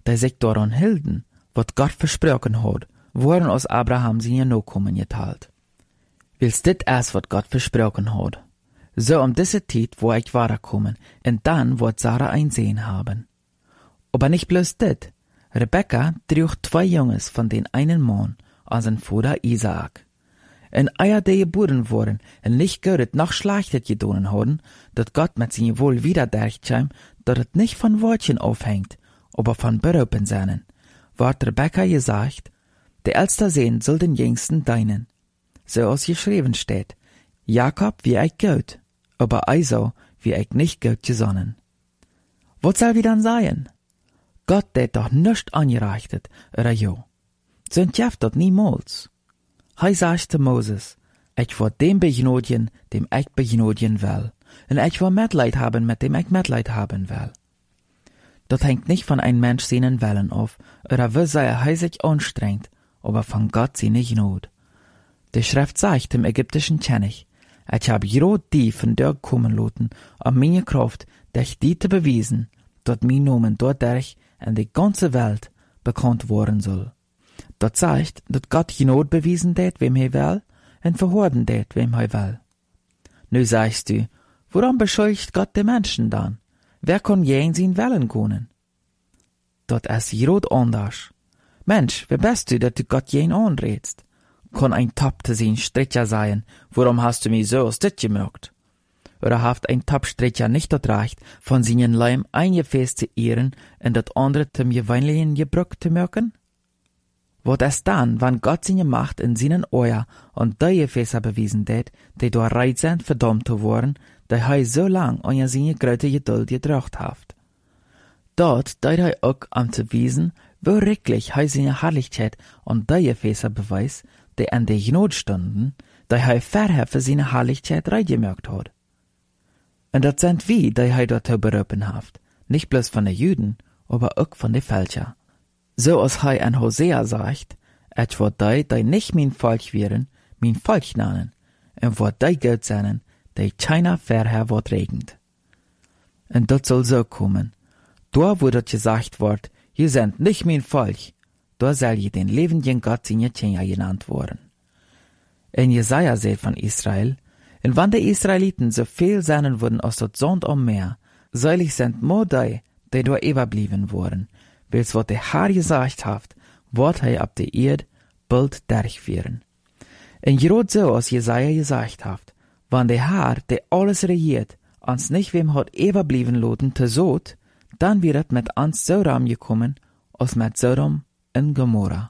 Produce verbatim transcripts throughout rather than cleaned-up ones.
die sich daran hielten, wat Gott versprochen hat, worden aus Abraham seine Nachkommen geteilt. Wils dit erst wat Gott versprochen hat. So um diese Zeit, wo ich weiterkommen, und dann wird Sarah ein Sehen haben. Aber nicht bloß dit. Rebekka trug zwei Junges von den einen Mann an sein Vater Isaak. En eier die geboren worden, en nicht gehört noch schlechtet gedonen haben, dat Gott mit seinem Wohl wieder derchtscheim, dat het nicht von Wortchen aufhängt, aber von Berupen seinen. Ward Rebekka gesagt, der älster Sehn soll den jüngsten deinen. So als geschrieben steht, Jakob wie ich Gott, aber Esau wie ich nicht Gott gesonnen. Was soll wie dann sein? Gott det doch nicht angerechtet, oder jo. Sind jeft dat niemals. Hij sagte Moses, ich will dem begnodigen, dem ich begnodigen will, und ich will Mitleid haben, mit dem ich Mitleid haben will. Das hängt nicht von einem Mensch seinen Willen auf, oder wie sehr er sich anstrengt, aber von Gott seine Gnade. Die Schrift sagt dem ägyptischen König, ich hab grad die von dir kommen lassen, um meine Kraft, dich die zu bewiesen, dat mein Namen dadurch in die ganze Welt bekannt worden soll. Dat zeigt, dat Gott Gnade bewiesen det, wem er will, en verhorden det, wem er will. Nu sagst du, warum bescheucht Gott die Menschen dann? Wer kann je in sein Willen können? Dat ist grad anders. Mensch, wer bist du, dat du Gott jen anredst? Kann ein Top zu sein Stricher sein, warum hast du mich so aus dit gemerkt? Oder haft ein Top-Stricher nicht dat Recht, von seinen Leim eingefäßt zu ehren, und dat andere zum gewöhnlichen Gebrück zu merken? Wat ist dann, wann Gott seine Macht in seinen Ohr und die Gefäße bewiesen det, die durch Reit sind verdammt zu worden, die er so lang an seine große Geduld gedrückt hat. Dort deit er auch am zu wiesen, wo wirklich er seine Herrlichkeit und die Gefäße beweist, die an der Gnade stunden, die er vorher für seine Herrlichkeit reingemerkt hat. Und das sind wie, die er dazu berufen hat, nicht bloß von den Juden, aber auch von den Fälscher. So als er an Hosea sagt, et wird die, die nicht mein Volk wären, mein Volk nennen, und wird die Gott sein, die keiner vorher wird regend. Und das soll so kommen. Da, wo das gesagt wird, ihr seid nicht mein Volk, da soll je den lebenden Gott seine Kinder genannt worden. In Jesaja sagt von Israel, und wann die Israeliten so viel sein würden aus das Sand am Meer, seilig sind nur die, die da überblieben wurden, wils wat der Herr gesagt hat, wird er ab der Erde bald durchführen. Und gerade so, als Jesaja gesagt hat, wenn der Herr, der alles regiert, uns nicht wem hat überblieben lassen, zu Sod, dann wird es mit uns Sodom gekommen, als mit Sodom und Gomorra.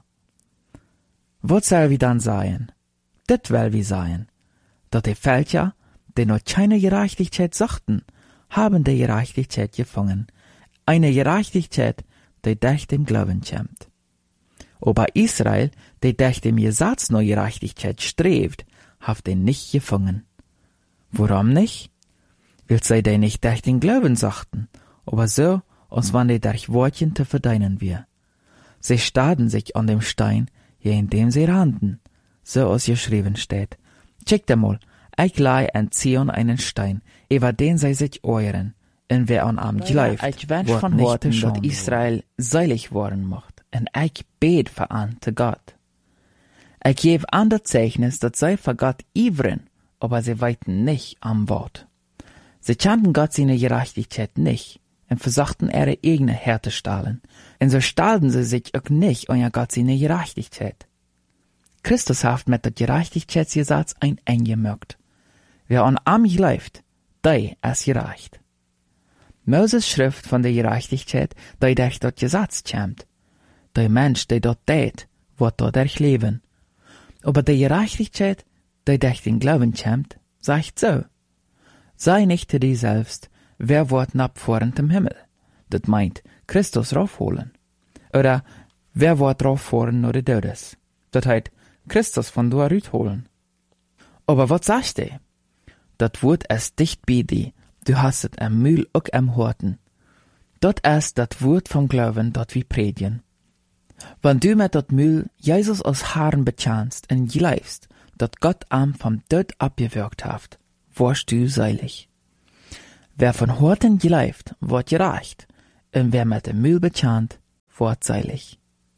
Was soll wie dann sein? Das will wie sein, dass die Völker, die noch keine Gerechtigkeit suchten, haben die Gerechtigkeit gefangen. Eine Gerechtigkeit, die durch dem Glauben kommt. Aber Israel, die durch dem Gesetz nach Gerechtigkeit strebt, hat den nicht gefangen. Warum nicht? Weil sie die nicht durch den Glauben sagten, aber so, als wenn die durch Wortchen zu verdienen wir. Sie starrten sich an dem Stein, je indem sie rannten, so als geschrieben steht. Checkt einmal, ich leih an Zion einen Stein, über den sie sich euren, und wer an am glaubt, ich wünsch von heute, dass Israel seilig worden macht, und ich bet für an zu Gott. Ich gebe an das Zeichnis, dass sie für Gott ivren, aber sie weiten nicht am Wort. Sie kannten Gott seine Gerechtigkeit nicht, und versuchten ihre eigene Härte stahlen, und so stahlten sie sich auch nicht an Gott seine Gerechtigkeit. Christus hat mit der Gerechtigkeitsgesetz ein eingemerkt. Wer an am glaubt, der ist gerecht. Moses Schrift von der Gerechtigkeit, die durch das Gesetz kommt. Der Mensch, der dort tät, wird dadurch leben. Aber die Gerechtigkeit, die durch den Glauben kommt, sagt so. Sei nicht zu dir selbst, wer wird abfahren zum Himmel? Das meint, Christus raufholen. Oder, wer wird rauffahren nur der Todes? Das heißt, Christus von dort holen. Aber was sagst du? Das Wort ist dicht bei dir. Du hast es am Mühl auch am Horten. Dat ist das Wort vom Glauben, dat wir predigen. Wenn du mit dat Mühl Jesus als Herrn bekennst und glaubst, dat Gott am vom Tod abgewirkt hat, wirst du seilig. Wer von Horten glaubt, wird gerecht, und wer mit dem Mühl bekennt, wortseilig.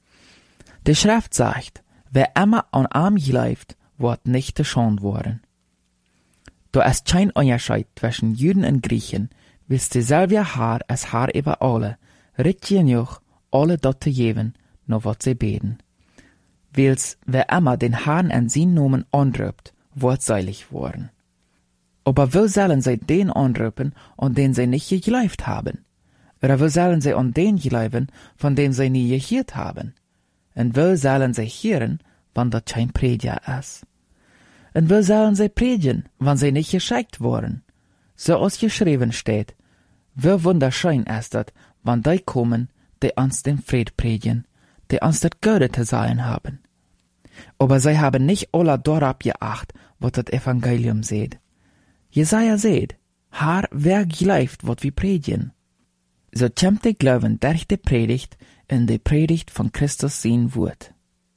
Die Schrift sagt, wer immer an arm läuft, wird nicht geschont worden. Da ist kein Unterschied zwischen Juden und Griechen, willst dieselbe Haar als Haar über alle, richtig genug, alle dort zu geben, nur wat sie beten. Wils wer immer den Herrn an sein Namen anruft, wird seilig worden. Aber wo sollen sie den anrufen, an den sie nicht geglaubt haben? Oder wo sollen sie an den glauben, von dem sie nie gehört haben? Und wo sollen sie hören, wenn das kein Prediger ist? Und wo sollen sie predigen, wenn sie nicht geschickt wurden? So als geschrieben steht, wie wunderschön ist das, wenn die kommen, die uns den Fried predigen, die uns das Gute zu sagen haben. Aber sie haben nicht alle darauf geacht, was das Evangelium seht. Jesaja seht, Herr, wer glaubt, was wir predigen? So kommt die Glauben durch die Predigt in die Predigt von Christus sein Wort.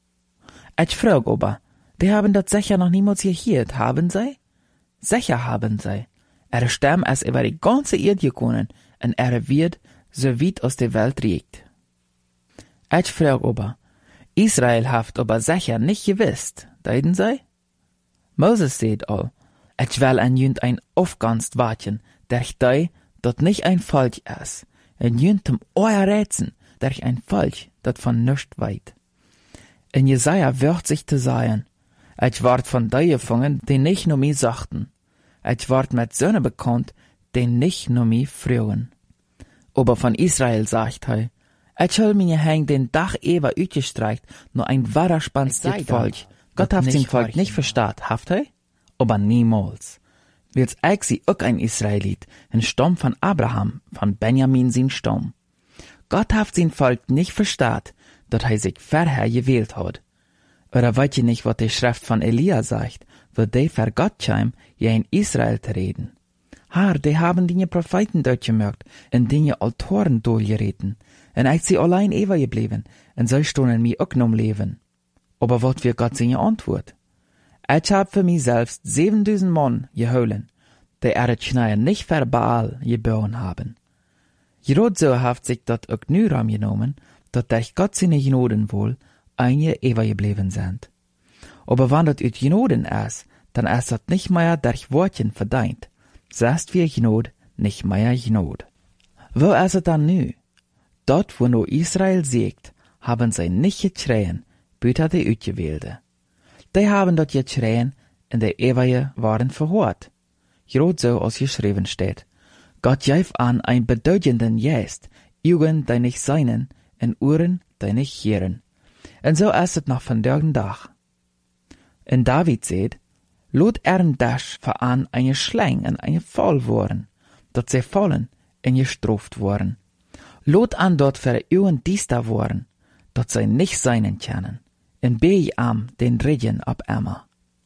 Ich frage aber, die haben das sicher noch niemals gehört, haben sie? Sicher haben sie. Er Stamm ist über die ganze Erde gekommen und er wird so weit aus der Welt riecht. Ich frage aber, Israel haft aber sicher nicht gewusst, deuten sie? Moses seht all, ich will an jünd ein aufganst warten, durch die, dort nicht ein Volk ist, en jündem euer Rätsen, durch ein Volk, dat von nichts weit. In Jesaja wird sich zu sagen, ich ward von die gefangen, die nicht nur mich sachten. Ich ward mit Söhne bekannt, die nicht nur mich frühen. Aber von Israel sagt er, ich hol mir hängen den Dach eber utgestreicht, nur ein wahrer spanstig Volk. Gott hat sein Volk nicht verstaat, haft er? Aber niemals. Wils ich sie auch ein Israelit, ein Stamm von Abraham, von Benjamin sein Stamm. Gott hat sein Volk nicht verstaat, dat er sich vorher gewählt hat. Oder weißt ihr nicht, was die Schrift von Elia sagt, wo die für Gott kam, ja in Israel zu reden? Haar, die haben die Propheten dort gemerkt, und die Autoren durchgereden, und ich sie allein ewig geblieben, und so stunden mir auch noch leben. Aber was wird Gott seine Antwort? Ich hab für mich selbst siebentausend Mann geholen, die ihre Knie nicht für Baal geboren haben. Gerade so hat sich das auch nur angenommen, dass durch Gott seine Gnoden wohl einige ewig geblieben sind. Aber wenn das ut Gnoden ist, dann ist das nicht mehr durch Wortchen verdient, selbst wie Gnod nicht mehr Gnod. Wo ist es dann nu? Dort, wo nur Israel siegt, haben sie nicht geschrien, büter die Utgewählte. Die haben dort geschrien, und die Ewige waren verhört. Gerade so als geschrieben steht, Gott gab an ein bedeutenden Jest, Augen, die nicht seinen, und Ohren, die nicht hören. Und so ist es noch von dergen Tag. Und David seht, lot ern dasch für an eine Schlang und eine Fall worden, dat sie fallen und gestraft worden. Lot an dort für Augen diester worden, dat sie nicht seinen kennen, und bei am den Regen ab Emma.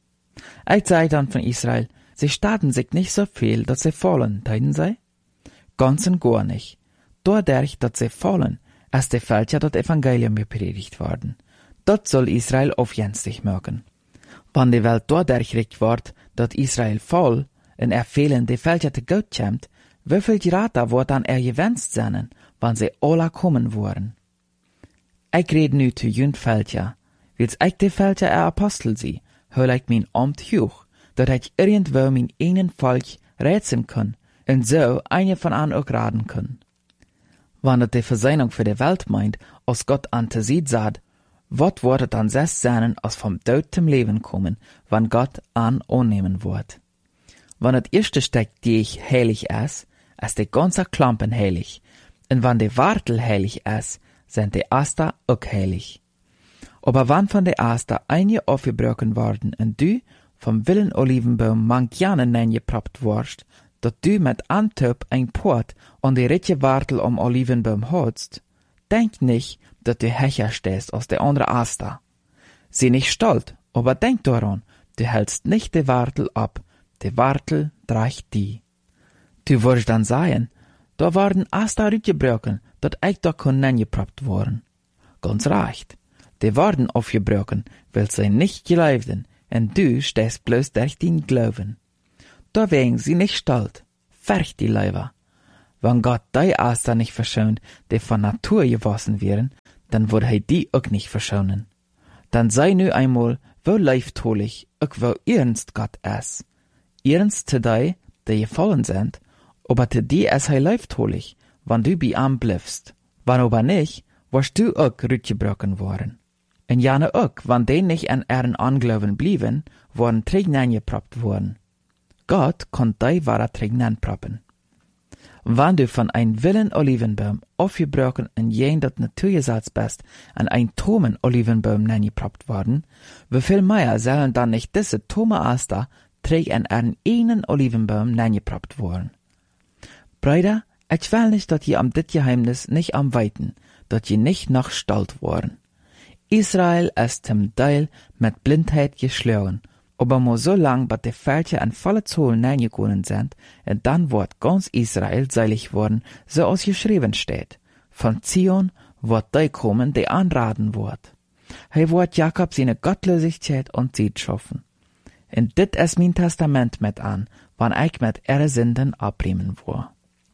Ich sei dann von Israel, sie starten sich nicht so viel, dass sie fallen, teiden sie? Ganz und gar nicht. Dadurch, dass sie fallen, ist der Feld ja das Evangelium gepredigt worden. Dort soll Israel aufjenstig merken. Wenn die Welt dadurch recht wird, dass Israel fall, und er fehlen die Felder zu Gott kommt, wieviel Gerata wird dann er gewünscht sein, wenn sie alle kommen wollen? Ich rede nu zu jünd Felder, wils ich die Felder er Apostel sie, hol ich mein Amt hoch, dass ich irgendwo mein eigenen Volk rätseln kann, und so eine von an auch raten kann. Wenn es die Versöhnung für die Welt meint, als Gott an der Seite sagt, was wird dann selbst sein, als vom Tod zum Leben kommen, wenn Gott an annehmen wird? Wenn das erste Stück, die ich heilig ist, ist die ganze Klampen heilig, und wenn die Wartel heilig ist, sind die Aster auch heilig. Aber wenn von der Aster einige aufgebrochen worden und du vom Willen Olivenbaum manchjane neingeproppt wirst, dat du mit Antop ein Port an die richtige Wartel am Olivenbaum holst, denk nicht, dass du hecher stehst als der andere Aster. Sieh nicht stolz, aber denk daran, du hältst nicht die Wartel ab, die Wartel trägt die. Du wirst dann sagen, da waren Aster rütgebrochen, dat ich da kon neingeproppt worden. Ganz recht, die waren aufgebrochen, weil sie nicht glaubten, und du stehst bloß durch den Glauben. Da wegen sie nicht stolz, ferch die Leiber. Wenn Gott die Aster nicht verschont, die von Natur gewassen wären, dann wird hij die ook nicht verschonen. Dann sei nu einmal, wo leiftolig, ook wo ernst Gott es. Ernst te die, die gefallen sind, aber te die es hij leiftolig, wann du bei ihm bliffst. Wann aber nicht, wirst du ook rutgebrochen worden. En jane ook, wann die nicht an ihren Anglauben blieben, worden Trägnen geprobt worden. Gott kon die wahre Trägnen proppen. Wann du von ein willen Olivenbaum aufgebrochen in jen dat Naturgesetz bist, an ein tomen Olivenbaum nengeprobt worden, wieviel mehr sollen dann nicht diese tome Aster träg an einen einen Olivenbaum nengeprobt worden? Brüder, ich will nicht, dat je am dit Geheimnis nicht am weiten, dat je nicht noch stalt worden. Israel ist zum Teil mit Blindheit geschlagen, aber mo so lang, bat die Völker an volle Zoll neingegangen sind, und dann wird ganz Israel seilig worden, so als geschrieben steht. Von Zion wird die kommen, die anraten wird. Hij wird Jakob seine Gottlosigkeit und Zied schaffen. Und dit ist mein Testament mit an, wann ich mit ihre Sünden abbremen will.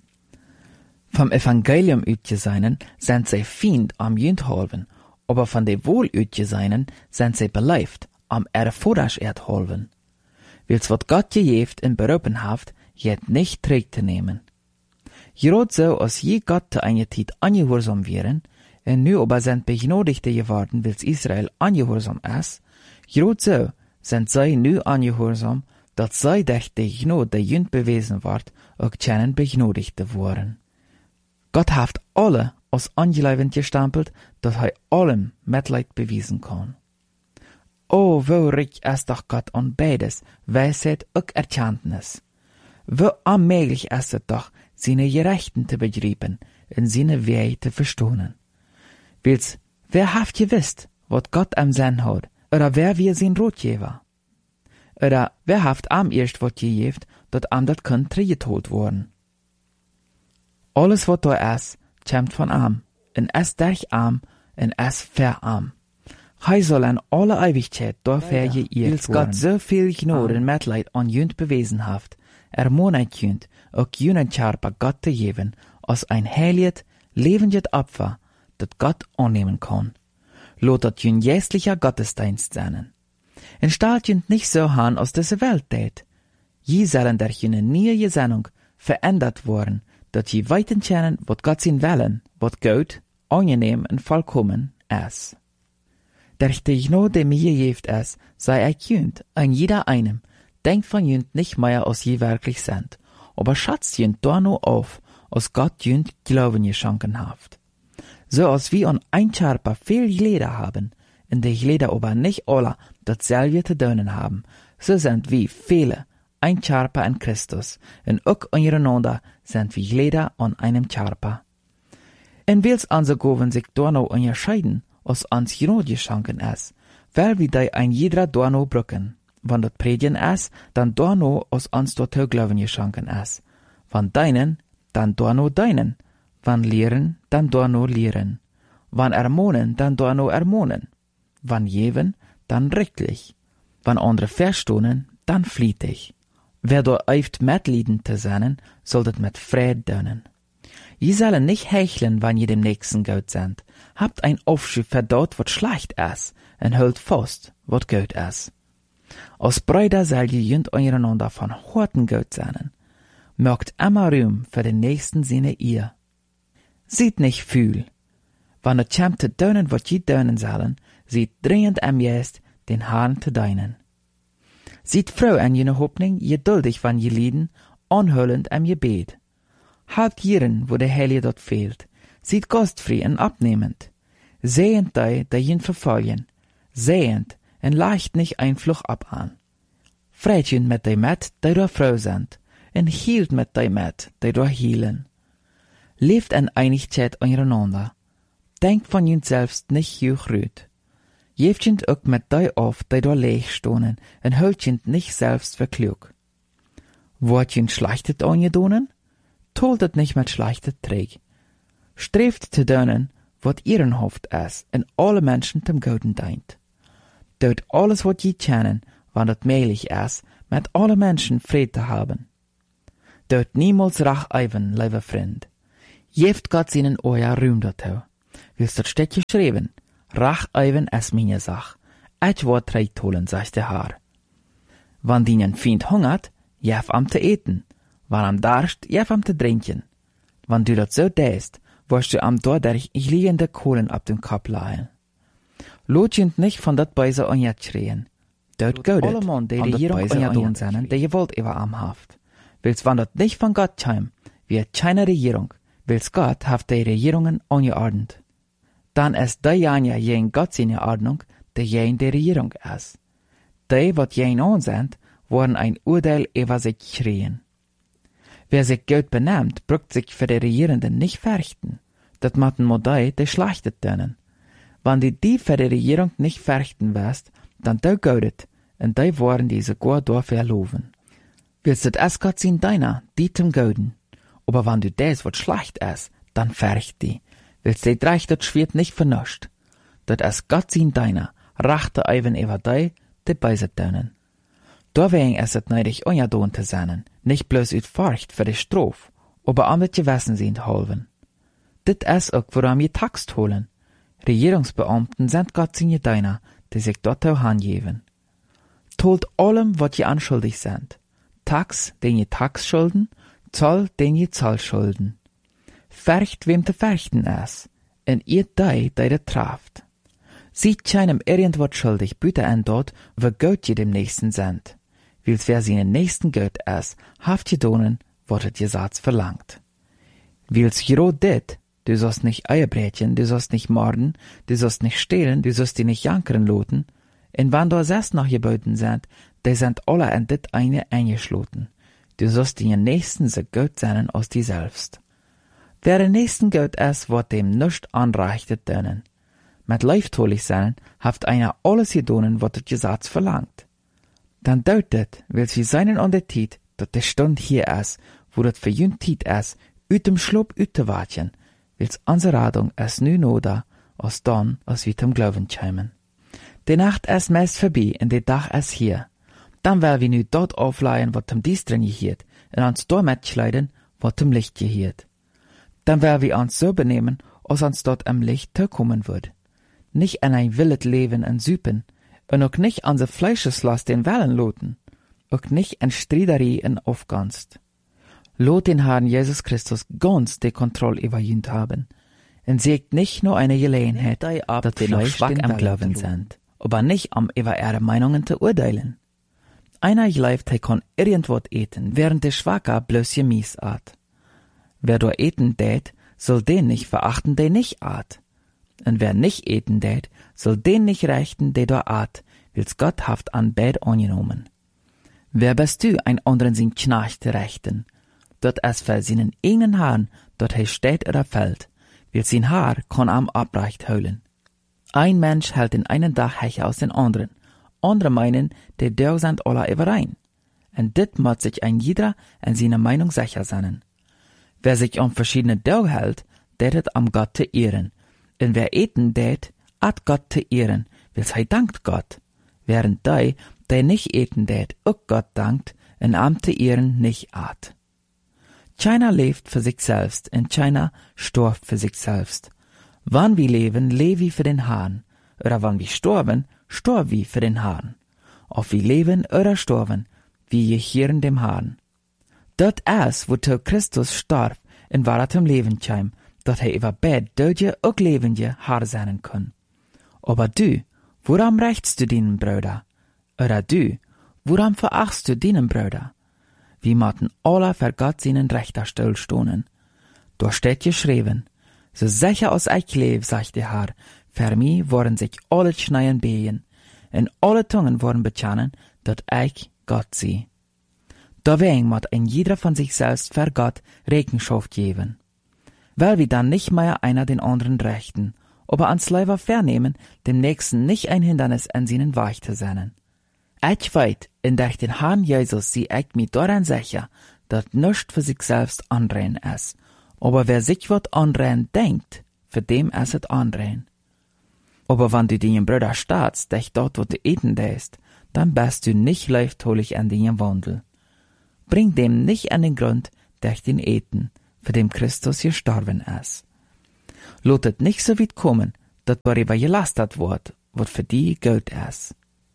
Vom Evangelium utgeseinen sind sie Fiend am Jündhalven, aber von de wohl utgeseinen sind sie beleift, am ihre Vorrasch erdhalven. Wils wat Gott gejeft in berupen haft, jet nicht träg te nehmen. Gerot so, als je Gott te eine Tijd angehorsam wären, en nu aber sind begnodigte geworden, wils Israel angehorsam is, gerot so, sind zij nu angehorsam, dat zij durch de Gnod der Jünd bewiesen ward, ook kennen begnodigte worden. Gott haft alle als angelevend gestempelt, dat hij allem Mitleid bewiesen kann. O, wo reich ist doch Gott an beides, Weisheit und Erkenntnis. Wo unmöglich ist es doch, seine Gerechten zu begreifen, in seine Wege zu verstehen. Wils, wer haft gewisst, wat Gott am Sinn hat, oder wer wir sein Rotgeber? Oder wer haft am erst wat gegeft, dat am dat kann trägetot worden? Alles wat da ist, kommt von am, en es durch am, en es ver am. Hij soll an alle Ewigkeit dafür geirrt worden. Wils Gott so viel Gnade und Mitleid an Jünd bewiesen haft, er monat Jünd, auch jünen Charpa Gott te geben, als ein heiliges, lebendes Opfer, dat Gott annehmen kann. Lot dat jün jästlicher Gottesdienst sein. En staat jünd nicht so han aus dieser Welt tät. Je sollen der jüne nie Gesennung verändert worden, dat je weiten kennen, wat Gott sin Willen, wat gut, angenehm und vollkommen ist. Durch die Gnade, die mir gegeben ist, sei ich jünd, an jeder einem, denkt von jünd nicht mehr, als je wirklich sind, aber schatzt jünd da nur auf, als Gott jünd Glauben geschenken haft. So als wir an ein Charpa viel Glieder haben, in die Glieder aber nicht alle dasselbe zu tun haben, so sind wir viele, ein Charpa in Christus, und auch untereinander sind wir Glieder an einem Charpa. Und wils unsere Gaben sich da noch unterscheiden, als ans Gnade geschenken ist, weil wir da ein jeder da noch brücken. Wenn das Predigen ist, dann da noch als ans dort Glauben geschenken ist. Wenn deinen, dann da noch deinen. Wenn lehren, dann da noch lehren. Wenn ermahnen, dann da noch ermahnen. Wenn geben, dann rechtlich. Wenn andere verstohnen, dann flietig. Wer da eift mitleiden zu sein, soll das mit Frieden tun. Je sollen nicht hecheln, wann je dem Nächsten gut sind. Habt ein Aufschub für dort, wat schlecht ist, und hält fast, wat gut ist. Als Brüder soll je jünd untereinander von Horten gut sein. Mögt immer Ruhm für den Nächsten seine ihr. Sieht nicht viel. Wann es kommt zu tun, wat je tun sollen, sieht dringend am jest, den Herrn zu dienen. Sieht froh an jene Hoffnung, geduldig wann je lieden, anhöllend am Gebet. Halt jiren, wo der Heilige dort fehlt. Sieht gastfrei und abnehmend. Sehend die, die ihn verfolgen. Sehend und leicht nicht ein Fluch ab an. Freitchen mit die met, die da froh sind. Und hielt mit die met, die da hielen. Lebt in Einigkeit untereinander. Denkt von ihn selbst nicht juch rüt. Geeft ihn auch mit die auf, die da leeg stonen, und hält ihn nicht selbst für klug. Wort ihn schlechtet angedonen? Toltet nicht mit schlechter Träg. Streeft zu dönen, wat ehrenhaft ist, und alle Menschen zum Guten dient. Tut alles, wat je kennen, wann het möglich ist, mit alle Menschen Frieden zu haben. Tut niemals rach eiven, lieber Freund. Geeft Gott seinen euer Ruhm dazu. Willst dort steht geschrieben, rach even es meine Sach, et wat treit holen, sagt der Haar. Wann dinen Feind hungert, jef am te eten, wann am darst, jef am te drinken. Wann du dat so däst, wirst du am dordurch ich liegende Kohlen ab dem Kopf leihen. Lotjend nicht von dat Beise onjet schreien. Dort gaudet, an dat Beise onjet seinen, der je wollt ewer amhaft. Willst wann dat nicht von Gott heim, wie keine Regierung, willst Gott haft die Regierungen ongeordnet. Dann ist de janja jen Gott seine Ordnung, der jen die Regierung ist. Die, wat jen ansendt, worden ein Urteil über sich schreien. Wer sich gut benimmt, brückt sich für die Regierenden nicht fürchten. Dat matten Modei, die schlachtet denen. Wann die die für die Regierung nicht fürchten wirst, dann du gaudet, und die worden diese sogar dafür loben. Willst du es Gott sein deiner, die zum Gauden. Aber wenn du des, wat schlecht ist, dann färcht die. Willst du dreich dat schwert nicht vernuscht. Dat es Gott sein deiner, rachte even über die, die beiset denen. Deswegen ist es neidig unjadon zu sein, nicht bloß ut Furcht für die Strof, aber am mit Gewissen sind halven. Dit ist auch, woran wir Taxt holen. Regierungsbeamten sind Gott seine deiner, die sich dort auch angeben. Tolt allem, wat je anschuldig sind. Tax, den je Tax schulden, Zoll, den je Zoll schulden. Fercht, wem te ferchten ist, en ihr dei, dei de traft. Sieht keinem irgendwas schuldig, bitte an dort, wo Gott je dem Nächsten sind. Wils wer seinen Nächsten Gott ist, haft je donen, wat het je Satz verlangt. Wils jero dit, du sollst nicht Eierbrätchen, du sollst nicht morden, du sollst nicht stehlen, du sollst die nicht jankeren loten, en wann da selbst noch gebeuten sind, die sind alle an dit eine eingeschloten. Du sollst die Nächsten se Gott seinen aus die selbst. Wer der Nächsten Gott ist, wird dem nicht anreichtet denen. Mit leiftolig sein, haft einer alles gedonen, wat het Gesetz verlangt. Dann deutet, will sie seinen an der Tiet, dat der Stund hier ist, wo dat für jün Tiet ist, ut dem Schlup ut te watjen, wils unsere Radung es nu noda, als dann, als wir zum Glauben scheimen. Die Nacht ist meist vorbei, und der Tag ist hier. Dann will wir nu dort aufleihen, wat zum Dies drin gehiert, und uns dort mitschleiden, wat zum Licht gehiert. Dann will wir uns so benehmen, als uns dort am Licht kommen wird. Nicht an ein willet Leben en Süpen, und auch nicht an se Fleischeslast den Wellen loten, auch nicht an Striederie en Aufganst. Lot den Herrn Jesus Christus ganz die Kontrolle über jünd haben, und seht nicht nur eine Gelegenheit, dat wir noch schwach am Glauben sind, aber nicht am über ihre Meinungen zu urteilen. Einer gleibt, er kann irgendwas eten, während der Schwacher bloß gemies art. Wer do eten dät, soll den nicht verachten, der nicht art. Und wer nicht eten dät, soll den nicht rechten, der do art, wils Gott haft an Bett angenommen. Wer bist du, ein anderen sin Knecht rechten? Dort es für seinen eigenen Haaren, dort he steht oder fällt, wils sein Haar kann am abreicht heulen. Ein Mensch hält in einen Dach hecher aus den anderen, andere meinen, der Dörr sind alle überein. Und dit muss sich ein jeder an seiner Meinung sicher sein. Wer sich um verschiedene Dörr hält, der hat am Gott zu ehren. Und wer eten dät, at Gott zu ehren, wils he dankt Gott. Während die, der nicht eten dät, auch Gott dankt, und am zu ehren nicht at. Keiner lebt für sich selbst, und keiner storbt für sich selbst. Wann wir leben, leben wir für den Herrn. Oder wann wir storben, storben wir für den Herrn. Ob wir leben oder storben, wir jechieren dem Herrn. Dort ist, wozu Christus starb, in wahrhaftem Leben kam, dat er über Bett dödje auch lebende Haar sein kann. Aber du, woran rächst du deinen Bruder? Oder du, woran verachtst du deinen Bruder? Wir machten alle für Gott seinen Rechter Stuhl stohnen. Da steht geschrieben, so sicher als ich lebe, sagt der Herr, für mich wollen sich alle Schneien behen, und alle Zungen wollen bekennen, dat ich Gott sie. Deswegen muss ein jeder von sich selbst für Gott Rechenschaft geben. Weil wir dann nicht mehr einer den anderen rechten, aber ans Leiber vernehmen, dem Nächsten nicht ein Hindernis an seinen Weg zu sein. Ich weiß, in durch den Herrn Jesus sie ich mir daran sicher, dat nichts für sich selbst andrehen ist. Aber wer sich wat andrehen denkt, für dem ist es andrehen. Aber wenn du deinen Bruder staatst, dich dort, wo du eten däst, dann bist du nicht leiftolig an deinem Wandel. Bring dem nicht an den Grund, durch den Eten, für dem Christus gestorben ist. Lot het nicht so weit kommen, dat darüber gelastert wird, wat für die Geld ist.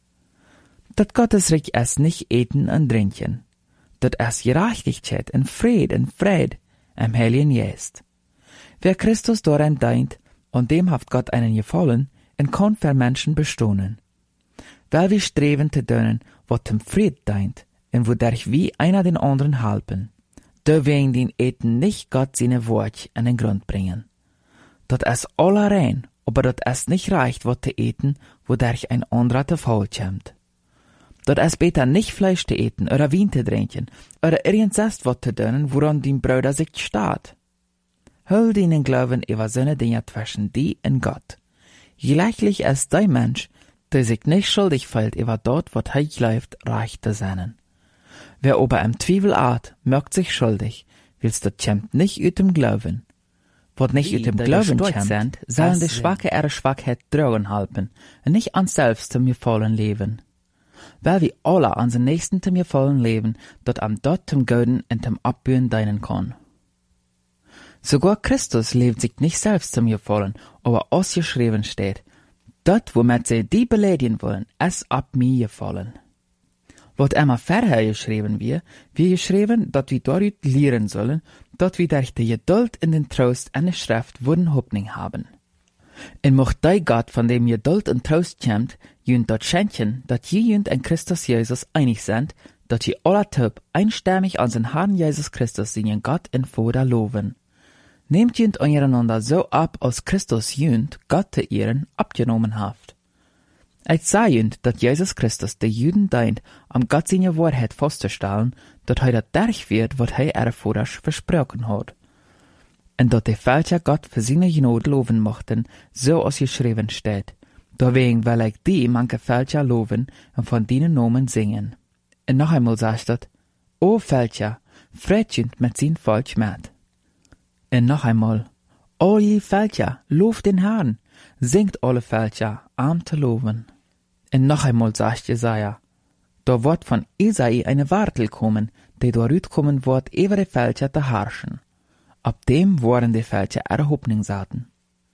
Dat Gottes Reich ist nicht eten und trinken. Dat ist Gerechtigkeit und Fried und Fried im Heiligen Geist. Wer Christus daran dient, und dem hat Gott einen gefallen, und kann für Menschen bestohnen. Weil wir streben zu tun, was dem Fried dient, und wodurch wir einer den anderen helfen. Da wegen den Eten nicht Gott seine Wort an den Grund bringen. Dat ist alle rein, aber dat ist nicht reicht, was zu eten, wodurch ein anderer zu Fall kommt. Dat ist besser nicht Fleisch zu eten, oder Wein zu trinken, oder irgendwas was zu tun, woran die Brüder sich steht. Hol den Glauben über seine Dinge zwischen die und Gott. Gleichlich ist der Mensch, der sich nicht schuldig fühlt über dort, was er glaubt, reich zu sein. Wer aber im Zweifel art, merkt sich schuldig, willst das kommt nicht aus dem Glauben. Was nicht aus dem Glauben kommt, sollen die Schwache ihre Schwachheit tragen halten, und nicht an selbst zum gefallen leben. Weil wir alle an den Nächsten zum gefallen leben, dort am dort zum Göden und zum Abbühen dienen kann. Sogar Christus lebt sich nicht selbst zum gefallen, aber ausgeschrieben steht, dort, womit sie die beleidigen wollen, es ab mir gefallen. Was immer vorher geschrieben wird, wird geschrieben, dass wir dort lehren sollen, dass wir durch die Geduld in den Trost an der Schrift würden Hoffnung haben. Und mocht der Gott, von dem Geduld und Trost kommt, jünd dort schenken, dass je jünd in Christus Jesus einig sind, dass je alle Typ einstimmig an den Herrn Jesus Christus seinen Gott in Vater loben. Nehmt jünd eureinander so ab, als Christus jünd Gott zu ehren abgenommen haft. Ich sah jünd, dass Jesus Christus der Juden dient, am Gott seine Wahrheit festzustellen, dass er das dadurch wird, was er ihre Vater versprochen hat. Und dass die Fälscher Gott für seine Gnade loben mochten, so als geschrieben steht. Deswegen will ich die manche Fälscher loben und von denen Namen singen. Und noch einmal sagt das, O Fälscher, freut jünd mit sein Volk mit. Und noch einmal, O je Fälscher, lobt den Herrn, singt alle Fälscher, arm zu loben. Und noch einmal sagt Jesaja, da wird von Isai eine Wartel kommen, die dort kommen wird, über die Fälscher zu herrschen. Ab dem waren die Fälscher ihre Hoffnung saten.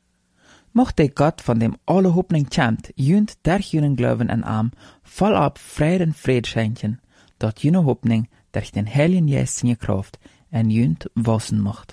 Mochte Gott, von dem alle Hoffnung kommt, jünd durch jenen Glauben an Arm, voll ab Frieden und Fried schenken, dort jene Hoffnung durch den Heiligen Geist seine Kraft en jünd wassen macht.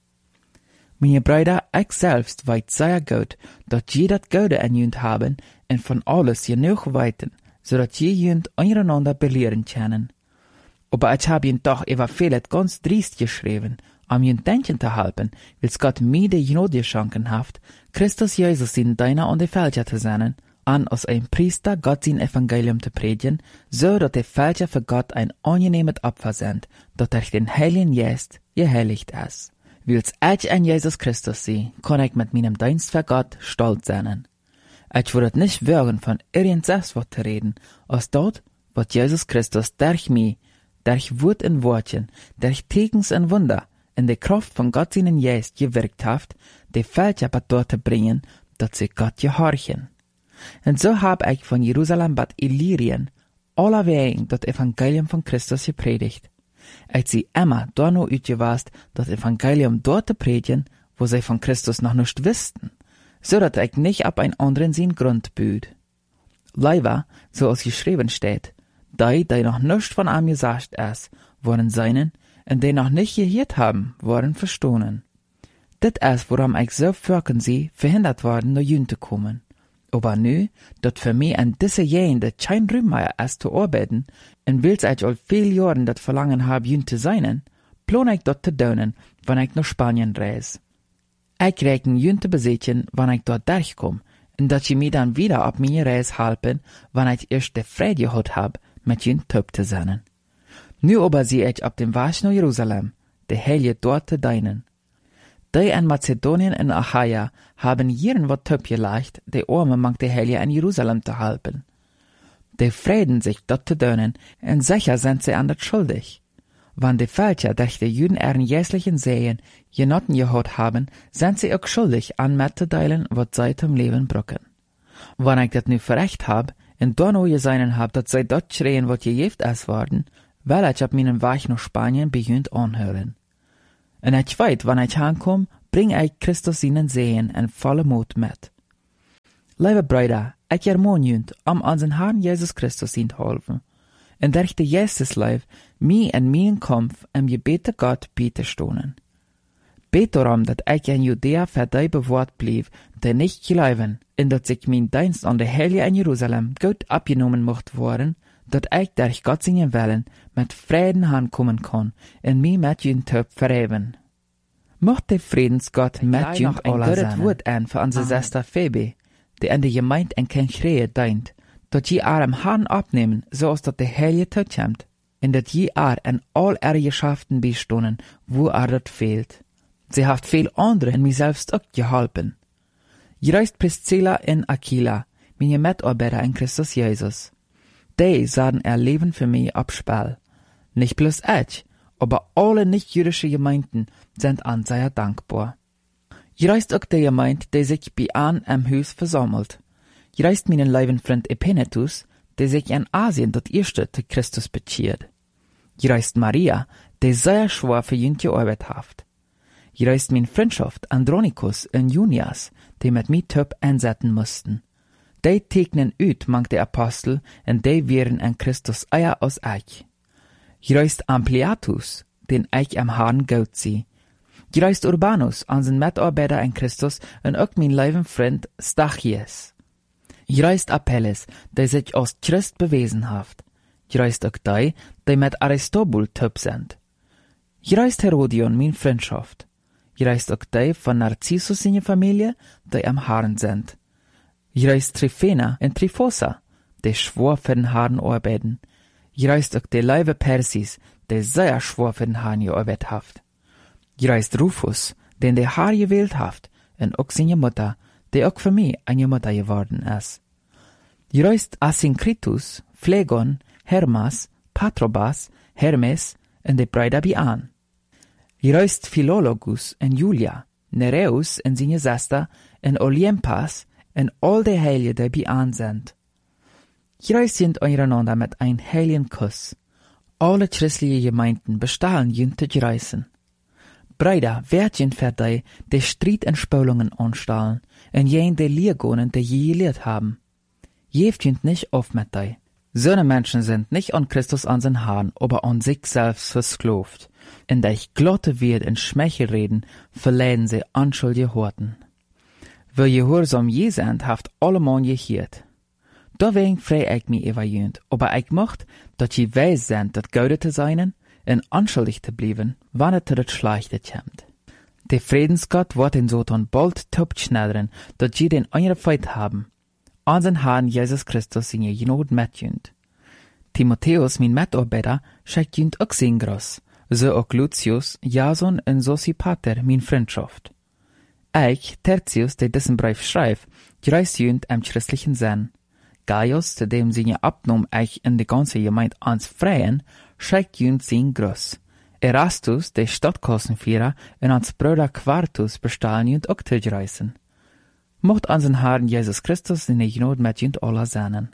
Meine Brüder, ich selbst weiß sehr gut, dass je das Gute an jünd haben und von alles genug weiten, so dass je jünd einander belehren können. Aber ich habe ihn doch über vieles ganz driest geschrieben, um jünd denken zu helfen, wills Gott mir die Gnade geschenken hat, Christus Jesus in deiner und die Fälscher zu sein, an als ein Priester Gott sein Evangelium zu predigen, so dass die Fälscher für Gott ein angenehmes Opfer sind, das durch den Heiligen Geist geheiligt ist. Wills ich an Jesus Christus sehe, kann ich mit meinem Dienst für Gott stolz sein. Ich würde nicht wagen, von irgendwas was zu reden, als dort, was Jesus Christus durch mich, durch Wort und Wortchen, durch Tekens und Wunder, in der Kraft von Gott seinen Geist gewirkt hat, die Fälscher dort zu bringen, dass sie Gott gehorchen. Und so hab ich von Jerusalem bis Illyrien allerwegen das Evangelium von Christus gepredigt. Ich sie immer da nur utgewast, das Evangelium dort zu predigen, wo sie von Christus noch nicht wussten, so dass ich nicht ab ein anderen sein Grund büht. Leider, so als geschrieben steht, die, die noch nicht von ihm gesagt ist, waren seinen, und die noch nicht gehört haben, waren verstohlen. Das ist, woran ich so fürchten sie, verhindert worden, nach Jünd zu kommen. Aber nu, dat für mich an diese Jahre kein Ruhm mehr ist zu arbeiten, und wills ich all viel Jahren dat Verlangen hab, Jünd zu sein, plan ich dort zu tun, wenn ich nach Spanien reise. Ich rechne Jünd zu besitzen, wenn ich dort durchkomme, und dat ich mich dann wieder ab meine Reise helfen, wenn ich erst die Freude gehabt hab, mit Jünd töp zu sein. Nu aber sehe ich ab dem Weg nach Jerusalem, die Heilige dort zu dienen. Die in Mazedonien und Achaia haben jeden wat töp geleicht, die Arme mang die Heilige in Jerusalem zu helfen. Die freuen sich dort zu dienen, und sicher sind sie an das schuldig. Wenn die Fälscher durch die Juden ihren jährlichen Sehen genotten gehabt haben, sind sie auch schuldig, an mitzuteilen, was sie zum Leben brücken. Wenn ich das nu verrecht hab, und dann auch gesehen hab, dass sie dort schreien, was gejeft ist worden, will ich ab meinem Weg nach Spanien begynnt anhören. Und ich weiß, wenn ich ankomme, bring ich Christus seinen Segen en volle Mut mit. Lieve Brüder, ich ermahn junt, om unseren Herrn Jesus Christus in te helfen, en durch de Jesus Leib, mij en mijn Kampf im Gebet Gott biete stonen. Bet darum, dat ich in Judäa für die bewahrt blieb, der nicht geleiben, in dat sich mein Dienst an der Heilige in Jerusalem gut abgenommen mocht worden, dat ich durch Gott seinen Willen mit Frieden heimkommen kann, en mich mit junt töp verheben. Mocht der Friedensgott mit junt ein gutes Wort an für unsere Schwester Phoebe, die in der Gemeinde in kein Schreie dient, dat je haar am Herrn abnehmen, zoals dat de Heilige toekomt, en dat je haar in all ihre Geschäften bestonen, wo er dat fehlt. Sie hat viel andere en mij selbst ook geholpen. Je reist Priscilla en Aquila, meine Mitarbeiter in Christus Jesus. Die sahen ihr Leben für mich abspiel. Nicht bloß ich, aber alle nicht-jüdische Gemeinden sind an sehr dankbar. Je reist auch die Gemeinde, die sich bei an im Haus versammelt. Je reist meinen lieben Freund Epenetus, der sich in Asien dort erste zu Christus bekehrt. Je reist Maria, die sehr schwer für ihn gearbeitet hat. Je reist mein Freundschaft Andronicus und Junias, die mit mir töp einsetzen mussten. Die tegnen uit mang der Apostel, und die wären in Christus eier aus euch. Je reist Ampliatus, den ich am Herrn gut sie. Je reist Urbanus, unseren Mitarbeiter in Christus, und auch mein lieben Freund Stachys. Je reist Apelles, der sich als Christ bewiesen hat. Je reist auch die, die mit Aristobul töp sind. Je reist Herodion, mein Freundschaft. Je reist auch die von Narcissus seine Familie, die am Herrn sind. Je reist Tryphena und Tryphosa, die schwor für den Herrn arbeiten. Je reist auch die Leibe Persis, die sehr schwor für den Herrn gearbeitet hat. Je reist Rufus, den der Herr gewählt hat, und auch seine Mutter, die auch für mich eine Mutter geworden ist. Je reist Asyncritus, Phlegon, Hermas, Patrobas, Hermes und die Brüder bei an. Je reist Philologus und Julia, Nereus und seine Schwester und Olympas und all die Heiligen, die bei an sind. Je reist sind eureinander mit einem heiligen Kuss. Alle christliche Gemeinden bestahlen jünt zu reisen. Brüder, werd jünt für die, die Streit und Spülungen anstellen, und jen die Lehrgonen, die je gelehrt haben. Jeft jünt nicht auf mit die. So eine Menschen sind nicht an Christus an den Herrn, aber an sich selbst versklavt. In der ich glotte wird in Schmeichel reden, verleiden sie unschuldige Horten. Wer gehorsam je sind, haft allemal gehiert. Deswegen frei ich mich evaluiert, aber ich mocht, dass je weiß sind, dat Gaude zu sein, und unschuldig zu bleiben, wann es zu das Schlechte kommt. Der Friedensgott wird den Sotan bald top schneidern, dass je den eure Feind haben. Unseren Herrn Jesus Christus in je Not mitjünt. Timotheus, mein Mitarbeiter, schickt jünt auch sein Groß, so auch Lucius, Jason und Sosipater, mein Freundschaft. Ich, Tertius, der diesen Brief schreibt, reist jünt im christlichen Sinn. Gaius, zu dem seine Abnahme ich in die ganze Gemeinde ans Freien, schickt jünt sein Groß. Erastus, der Stadtkassenführer, und ans Bruder Quartus bestahlen jünt auch zu reisen. Mocht unseren Herrn Jesus Christus in der Not mit jünt aller seinen.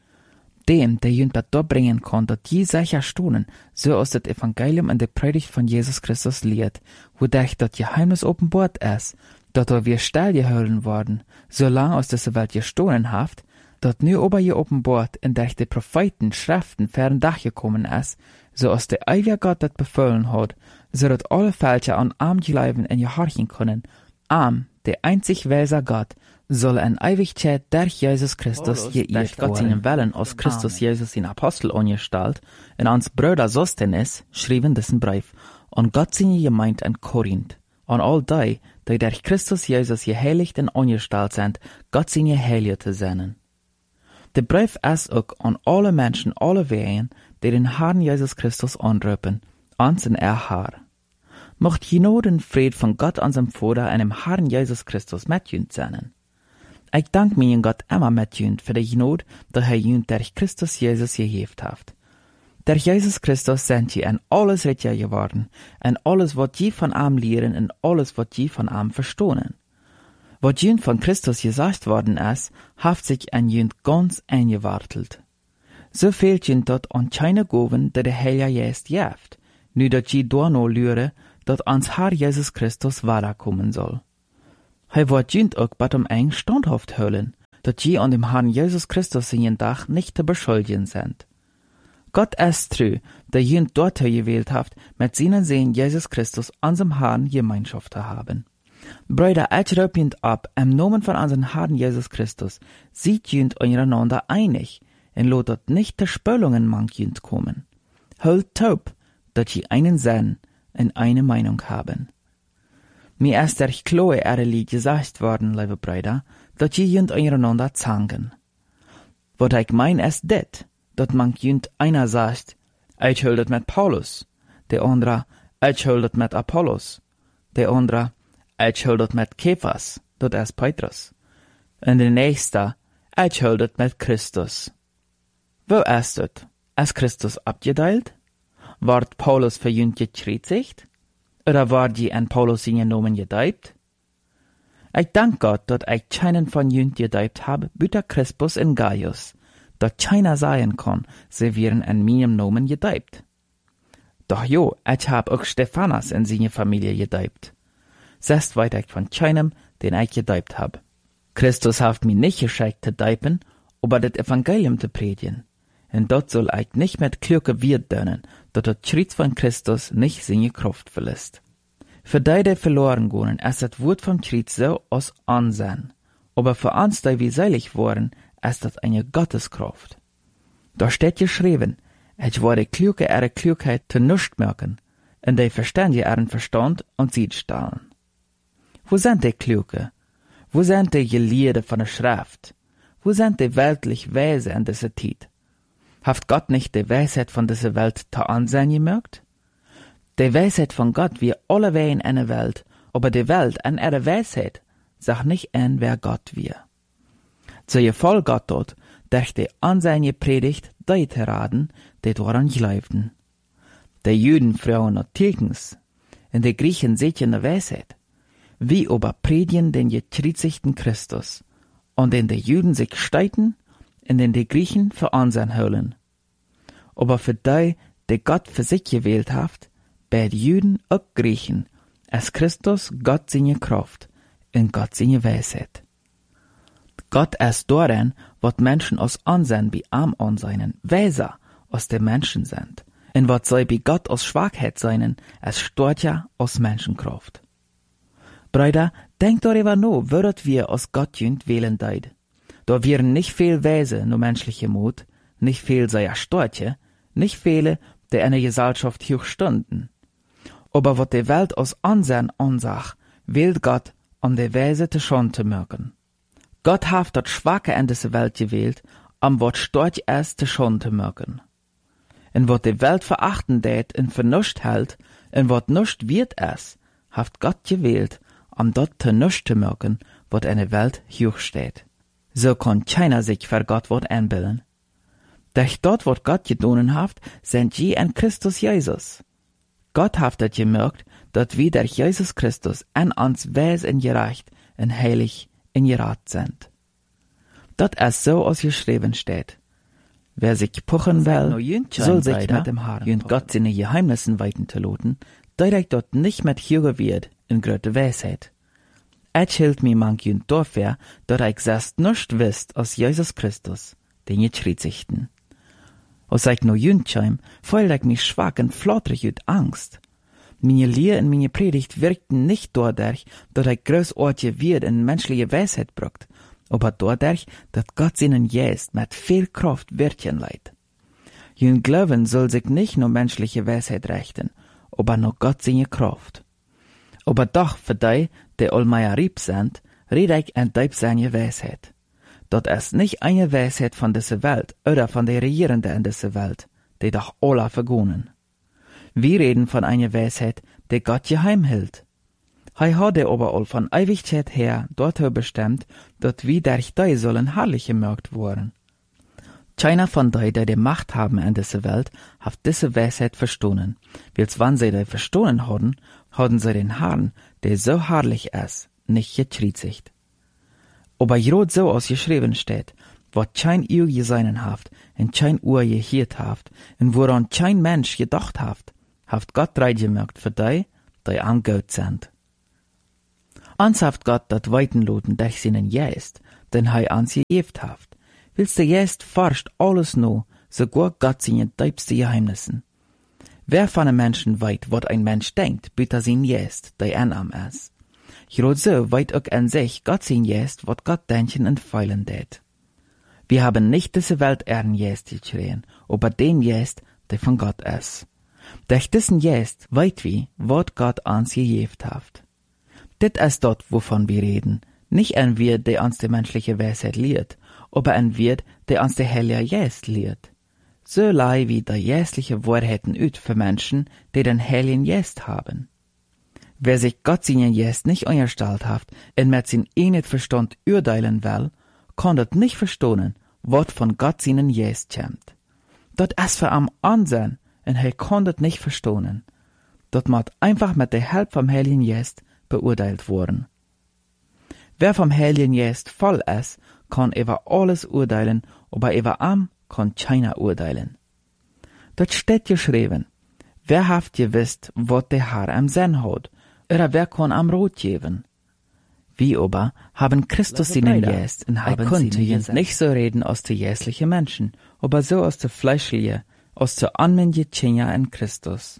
Dem, der jünt bet dort bringen kann, dat je sicher stonen, so aus das Evangelium in der Predigt von Jesus Christus lehrt, wodurch dat Geheimnis offenbart ist, dat er wir still gehalten worden, solange aus dieser Welt gestohlen haft, dat nu ober je offenbart, in durch die Propheten Schriften fern Dach gekommen ist, so aus der ewige Gott dat befohlen hat, so dat alle Fälscher an arm bleiben in gehorchen können. Arm, der einzig weise Gott, soll in Ewigkeit durch Jesus Christus geirrt Gott seinen Willen aus Christus Jesus in Apostel angestellt, und ans Bruder Sostenes schrieben diesen Brief, und Gott seine Gemeinde in Korinth, und all die, die durch Christus Jesus geheiligt und angestellt sind, Gott seine Heilige zu senden. Der Brief ist auch an alle Menschen alle Wehen, die den Herrn Jesus Christus anrufen, ans in er Herr. Mocht je nur den Fried von Gott unserem Vater und dem Herrn Jesus Christus mit jünt sein. Ich danke meinen Gott immer mit jünt für die Not, die er jünt durch Christus Jesus geheft hat. Durch Jesus Christus sind je in alles richtig geworden, in alles, was je von ihm lehren, und alles, was je von ihm verstohnen. Was jünt von Christus gesagt worden ist, haft sich an jünt ganz eingewartelt. So fehlt jünt dort an keine Goven, die der Heilige Geist jeft, nu dat je door no lure, dat ans Herr Jesus Christus wiederkommen soll. Hij wordt jünt ook batom eng standhaft höllen, dat je an dem Herrn Jesus Christus in jen Dach nicht te beschuldigen sind. Gott ist treu, der jünt dort gewählt haft, mit seinen Sehen Jesus Christus unserem Herrn Gemeinschaft zu haben. Brüder, ich rufe jünt ab, im Namen von unserem Herrn Jesus Christus, seid jünt einander einig, und lotet nicht der Spöllungen mang jünt kommen. Hört taub, dat je einen Sinn und eine Meinung haben. Mir ist der Chloe erlich gesagt worden, liebe Brüder, dat je jünt einander zangen. Wat ich mein ist dit, dat man jünt einer sagt, ich hüldet mit Paulus, der andere, ich hüldet mit Apollos, der andere, ich hüldet mit Kephas, dat ist Petrus, und der nächste, ich hüldet mit Christus. Wo ist het? Ist Christus abgeteilt? Ward Paulus für jünt gekreuzigt? Oder ward je an Paulus in Namen gedeibt? Ich dank Gott, dat ich keinen von jünt gedeibt habe, büter Crispus in Gaius, dat keiner sein kann, sie wären an meinem Namen gedeibt. Doch jo, ich hab auch Stephanas in seine Familie gedeibt. Sest weit ich von keinem, den ich gedeibt hab. Christus haft mir nicht geschickt zu deipen, aber das Evangelium zu predigen. Und dort soll ich nicht mit Klürke wird dönen, dat der Schritt von Christus nicht seine Kraft verlässt. Für die, die verloren gehen, ist das Wort vom Schritt so aus Ansehen. Aber für uns, die wir selig waren, ist das eine Gotteskraft. Da steht geschrieben, ich werde Klürke ihre Klugheit zu nichts merken, und die Verständige ihren Verstand und Sied stahlen. Wo sind die Klürke? Wo sind die Gelehrte von der Schrift? Wo sind die weltlich Weise in dieser Zeit? Haft Gott nicht die Weisheit von dieser Welt zu ansehen gemerkt? Die Weisheit von Gott wie alle Wehen in der Welt, aber die Welt an ihrer Weisheit sagt nicht an, wer Gott wir. So je voll Gott dort, durch die Ansehen predigt, die zu raten, die daran glaubten. Die Juden Frauen noch Tilkens, und die Griechen seht in der Weisheit. Wie aber predigen den gekreuzigten Christus, und den die Juden sich streiten, und den die Griechen für Ansehen holen. Aber für die, die Gott für sich gewählt hat, bei den Juden auch Griechen, ist Christus Gott seine Kraft und Gott seine Weisheit. Gott ist darin, was Menschen aus Ansehen bei arm ansehen, weiser aus den Menschen sind, und was sie bei Gott aus Schwachheit seien, ist stärker aus Menschenkraft. Brüder, denkt darüber nach, würdet wir aus Gott jünd wählen deid. Da wären nicht viel Weise nur menschliche Mut, nicht viel sehr Stärke, nicht viele, die in der Gesellschaft hoch stunden. Aber was die Welt aus Ansehen ansach, wählt Gott, um die Weise zu schon zu merken. Gott hat das Schwache in dieser Welt gewählt, um was stark ist zu schon zu merken. Und was die Welt verachten tät und für nichts hält, und was nichts wird es, hat Gott gewählt, um dort zu nichts zu merken, was in der Welt hoch steht. So kann keiner sich für Gott wat einbilden. Durch dort, was Gott getan hat, sind je in Christus Jesus. Gott hat das gemerkt, dass wir durch Jesus Christus an uns weis und gerecht und heilig und gerat sind. Das ist so ausgeschrieben steht. Wer sich puchen will, soll sich mit dem Herrn und Gott seine Geheimnissen weiten zu loten, direkt dort nicht mit Hüge wird in große Weisheit. Ich hielt mir manch jünd dafür, dass ich selbst nicht wisst aus Jesus Christus, den Gekreuzigten. Als ich no jünd scheim, fühlte ich mich schwach und flotterig ut Angst. Meine Lehre und meine Predigt wirkten nicht dadurch, dass ich großartige wird in menschliche Weisheit brucht, aber dadurch, dass Gott seinen Geist mit viel Kraft wirken leiht. Jünd Glauben soll sich nicht nur menschliche Weisheit richten, aber nur Gott seine Kraft. Aber doch für die, die allmeier rieb sind, rede ich ein Deib seine Weisheit. Dort ist nicht eine Weisheit von dieser Welt oder von der Regierenden in dieser Welt, die doch alle vergonen. Wir reden von einer Weisheit, die Gott geheim hält. Er hat aber all von Ewigkeit her dort bestimmt, dass wir durch die sollen herrlich gemerkt worden. Keiner von die, die die Macht haben in dieser Welt, hat diese Weisheit verstohlen. Wils wann sie die verstohlen haben, haben sie den Herrn, der so herrlich ist, nicht gekreuzigt. Aber jrot so ausgeschrieben steht, was kein Ehr gesehen haft, und kein Uhr gehört haft, und woran kein Mensch gedacht haft, haft Gott reit gemerkt für die, die am Gott sind. Ans haft Gott dat weitenloten durch seinen Geist, den hei ans gegeben haft. Willst der Geist forscht alles no, sogar Gott seine tiefste Geheimnissen. Wer von einem Menschen weit, wat ein Mensch denkt, büt er sein Geist, der anam ist. Grad so weit auch an sich Gott sein Geist, wat Gott denken und feilen tät. Wir haben nicht diese Welt ehren Geist geschrien, aber den Geist, der von Gott ist. Durch diesen Geist weit wie, wat Gott ans gegeben haft. Dit ist dort, wovon wir reden, nicht ein Wirt, der uns die menschliche Weisheit lehrt, aber ein Wirt, der uns der Heilige Geist lehrt. So lei wie der geistliche Wahrheiten üt für Menschen, die den Heiligen Geist haben. Wer sich Gott seinen Geist nicht unterstellt haft und mit sin enet Verstand urteilen will, kann dat nicht verstehen, wat von Gott seinen Geist kommt. Dat ist für am Ansehen, und er kann dat nicht verstehen. Dat muss einfach mit der Hilfe vom Heiligen Geist beurteilt worden. Wer vom Heiligen Geist voll ist, kann über alles urteilen, aber über am kann keiner urteilen. Dort steht geschrieben, wer haft gewusst, wat der Herr am Sinn hat, oder wer kann am Rot geben? Wir aber haben Christus seinen Geist und haben konnte nicht so reden aus der geistlichen Menschen, aber so aus der fleischlichen, aus der anmännlichen Tjenja in Christus.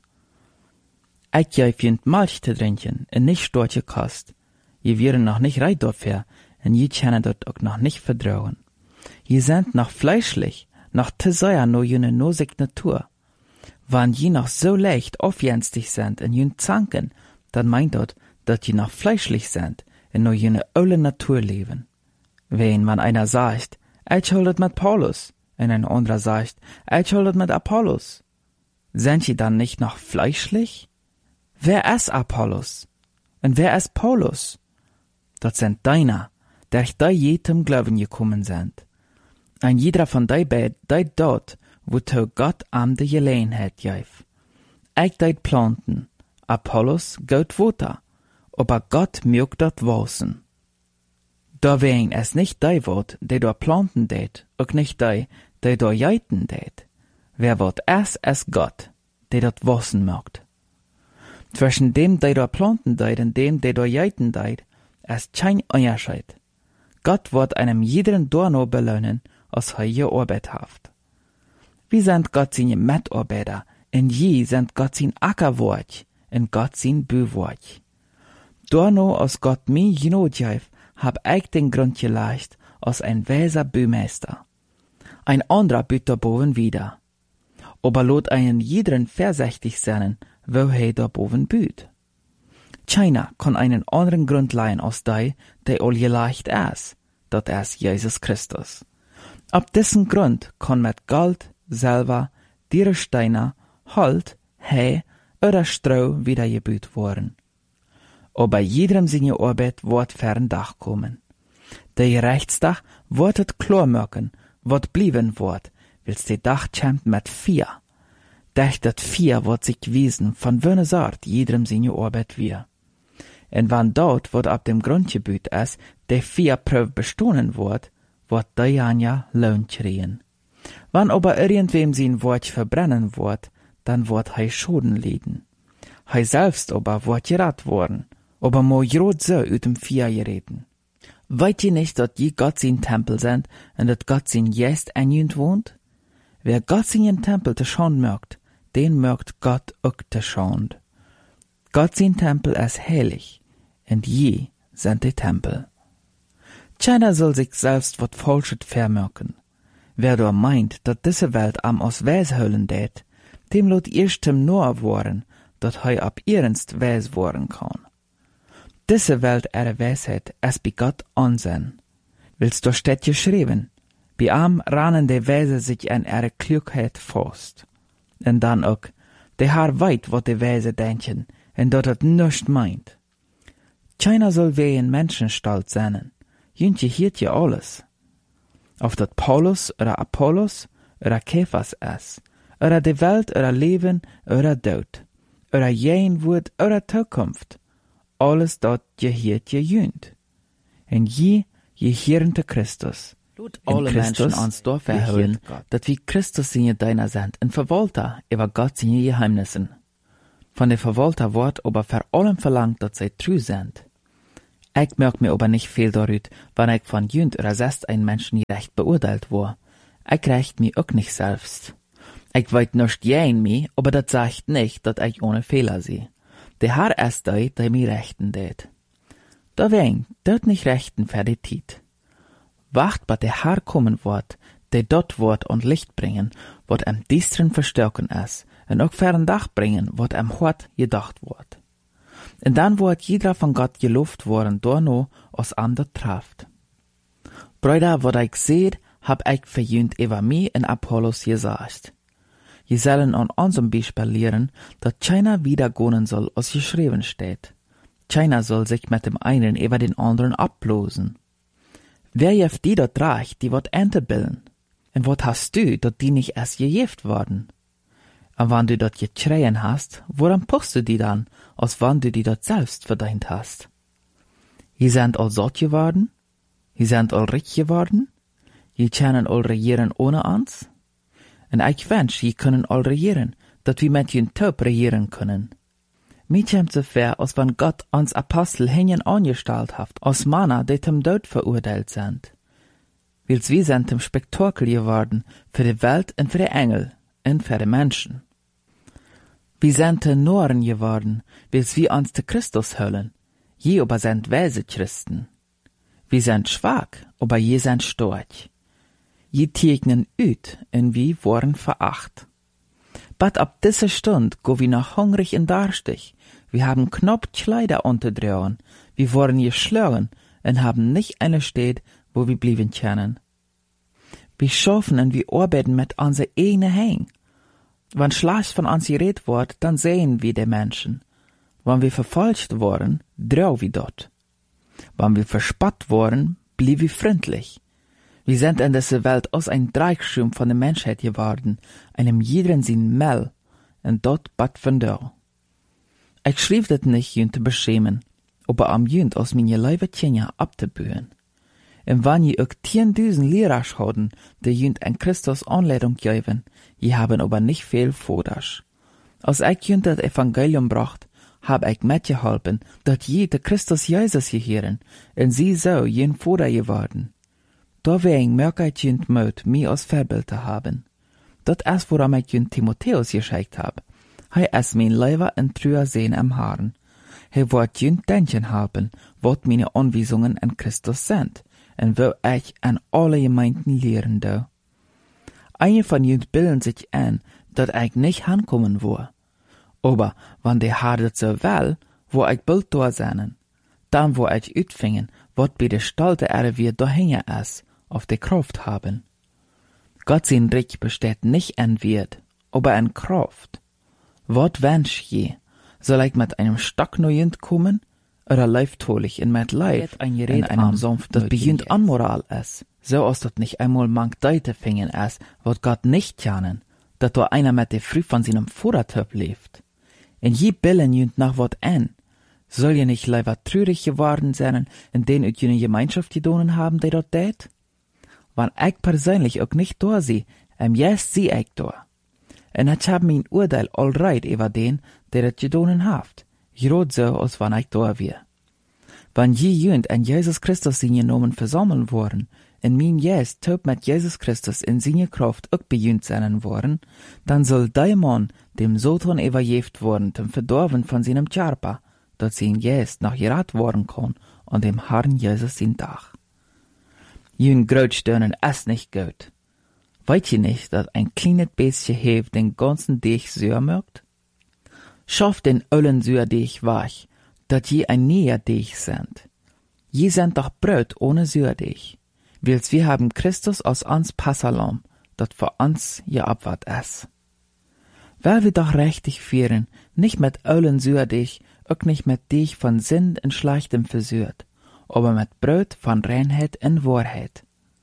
Ich geif Milch zu trinken und nicht storche Kost. Je wären noch nicht reit dafür, und je können dort auch noch nicht vertrauen. Je sind noch fleischlich, noch te sehr no jene nosig Natur. Wann je noch so leicht aufjenstig sind in jün Zanken, dann meint dort, dass je noch fleischlich sind, in no jene öle Natur leben. Wenn man einer sagt, ich holdet mit Paulus, und ein anderer sagt, ich holdet mit Apollos, sind je dann nicht noch fleischlich? Wer ist Apollos? Und wer ist Paulus? Das sind deiner, der da jedem Glauben gekommen sind. Ein jeder von dei beid, dei dort, wo to Gott am de Gelegenheit geif. Ich deit planten, Apollos gaut Water, aber Gott mögt dort wachsen. Da wegen es nicht dei Wort, der dort planten tät, auch nicht dei, der dort jeiten tät. Wer Wort es es Gott, der dort wachsen mögt. Zwischen dem, der dort planten tät und dem, der dort jeiten tät, ist kein Unterschied. Gott wird einem jeden Dorno belohnen, als er je Arbeit haft. Wie sind Gott seine Mitarbeiter, und je sind Gott sein Ackerwort, und Gott sein Büwort. Dorno, als Gott mir genotgeif, hab ich den Grund geleicht, als ein weiser Bühmeister. Ein anderer büt da boven wieder. Aber lot einen jeden vorsichtig sein, wo he da boven büt. Keiner kann einen anderen Grund leihen als dei, der all geleicht ist, dat ist Jesus Christus. Ab diesen Grund kann mit Gold, Silber, Dieresteiner, Holz, Heu oder Stroh wieder gebüht worden. Aber jedem seine Arbeit wird fern Dach kommen. Der Gerechtstag wird het klar machen, wat blieben wird, wils die Dach kämmt mit vier. Durch dat vier wird sich wiesen, von wöne Sort jedem seine Arbeit wir. Und wann dort, wird ab dem Grundgebiet ist, der vier Prüf bestohlen wird, wird der Janja Lohn kriegen. Wann aber irgendwem sein Wort verbrennen wird, dann wird hei Schoden liegen. Hei selbst aber wird gerat worden, aber mo grad so ut dem vier gereden. Weit ihr nicht, dass je Gott sein Tempel sind und dass Gott sein Geist an jünd wohnt? Wer Gott seinen Tempel te schand mögt, den mögt Gott auch te schand. Gott sein Tempel ist heilig, und je sind die Tempel. Keiner soll sich selbst wat Falsches vermerken. Wer da meint, dass diese Welt am aus Weis höllen tät, dem lot erstem nur worden, dat hei ab ernst Weis worden kann. Diese Welt ihre Weisheit ist bei Gott Ansehen. Willst du steht geschrieben, bei am rannen die Weise sich an ihre Klugheit fast. Und dann auch, der Herr weit, wat die Weise denken, und dat het nischt meint. Keiner soll wie ein Menschen stolz sein. Jüntje hiert ja alles. Ob dat Paulus oder Apollos oder Kephas ist, oder die Welt oder Leben oder Tod, oder jen Wort oder Zukunft, alles dort gehiert je jünt. Und je gehieren te Christus. In Christus ans Dorf verhüllen, dat wie Christus seine Deiner sind, und verwalter über Gott seine Geheimnissen. Von der verwolter Wort aber vor allem verlangt, dass sie true sind. Ich merk mir aber nicht viel darüber, wann ich von jünd oder sest ein Menschen recht beurteilt war. Ich recht mir auch nicht selbst. Ich weet nicht gegen mich, aber das sagt nicht, dass ich ohne Fehler sehe. Der Herr ist der, der mir rechten tät. Deswegen, dort nicht rechten für die Tiet. Wacht, bis der Herr kommen wird, der dort wird und Licht bringen, wird am Düstern verstärken ist, und auch für den Dach bringen, wird am Hort gedacht wird. Und dann wird jeder von Gott gelobt worden, dorno, als ander traft. Brüder, wat ich seht, hab ich verjünt über mich in Apollos gesagt. Je sollen an unserem Beispiel lehren, dass keiner wieder gehen soll, als geschrieben steht. Keiner soll sich mit dem einen über den anderen ablosen. Wer jeft die dort reich, die wird Ente bilden? Und wat hast du, dat die nicht erst gejeft worden? Und wann du dort geschreien hast, woran puchst du die dann, als wann du die dort selbst verdient hast? Je sind all sott geworden? Je sind all reich geworden? Je können all regieren ohne uns? Und ich wünsch, je können all regieren, dat wir mit jen Taub regieren können. Mir kommt so fair, als wenn Gott uns Apostel hängen angestellt hat, als Männer, die zum Tod verurteilt sind. Wils wir sind zum Spektakel geworden, für die Welt und für die Engel und für die Menschen. Wir sind Tenoren geworden, wils wir uns zu Christus hüllen, je aber sind weise Christen. Wir sind schwach, aber je sind stark. Je tegnen üt, und wir worden veracht. But ab dieser Stund go wir noch hungrig in Darstich. Wir haben knapp Kleider unterdrehen. Wir wurden geschlagen und haben nicht eine Stadt, wo wir blieben können. Wir schaffen und wir arbeiten mit unser eigenen Händen. Wenn schlecht von uns geredet wird, dann sehen wir die Menschen. Wenn wir verfolgt worden, drau wir dort. Wenn wir verspott worden, blieb wir freundlich. Wir sind in dieser Welt aus ein Dreieckschirm von der Menschheit geworden, einem jeden sin Mel, und dort bat von da. Ich schrieb das nicht, jünd zu beschämen, aber am jünd aus meine Leibe Tjenja abzubühen. Und wenn je auch tiendusen Lehrer schauen, die jünd an Christus Anleitung geben, je haben aber nicht viel Fodasch. Als ich jünd das Evangelium bracht, hab ich mitgeholfen, dass je de Christus Jesus gehören, und sie so jen Foder geworden. Deswegen merke ich jünd Mut, mich als Vorbild zu haben. Das ist, woran ich jünd Timotheus geschickt hab. Hij ist mein Leiber in trüher Sehen am Haaren. Hij wird jünd denken haben, wat meine Anweisungen an Christus sind, und wo ich an alle Gemeinden lehren do. Einige von jünd bilden sich ein, dass ich nicht ankommen will. Aber, wenn der Herr das so will, wo ich bald da sein, dann wo ich utfingen, wat bei der Stalte Erde wir dahinge ist, auf die Kraft haben. Gott sein Reich besteht nicht an Wert, aber an Kraft. Wat wünsch je? Soll ich mit einem Stock neuend kommen? Oder läuft tolich in mit Leib in einem Sumpf, das beginnt Unmoral ist? So als das nicht einmal mank Deute fingen ist, wat Gott nicht kennen, dass da einer mit der Früh von seinem Vordertöp lebt. In je billen jünd nach wat an. Soll je nicht leider trürig geworden sein, in denen ut jene Gemeinschaft gedonen haben, die dort tät? Wann ich persönlich auch nicht da sie, am jetzt sie ich da. Und ich hab mein Urteil allreit über den, der das gedonen haft. Grad so, als wann ich da wär. Wann je jünd an Jesus Christus sie genommen versammeln worden, in mein Jes töp mit Jesus Christus in seine Kraft auch bejünd sein worden, dann soll der Mann dem Satan überjeft worden, zum Verdorben von seinem Körper, dass sein Jes noch gerat worden kann, an dem Herrn Jesus sein Tag. Jün Grötstönen ist nicht gut. Weißt ihr nicht, dass ein kleines bisschen Hefe den ganzen Deich süß mögt? Schaff den ollen süß Deich weich, dat je ein näher Deich sind. Je sind doch Brot ohne süß Deich. Wils wir haben Christus aus uns Passalam, dat für uns je abwart ist. Weil wir doch richtig führen, nicht mit ollen süß Deich, auch nicht mit Deich von Sinn und Schlechtem versührt, aber mit Brot von Reinheit und Wahrheit.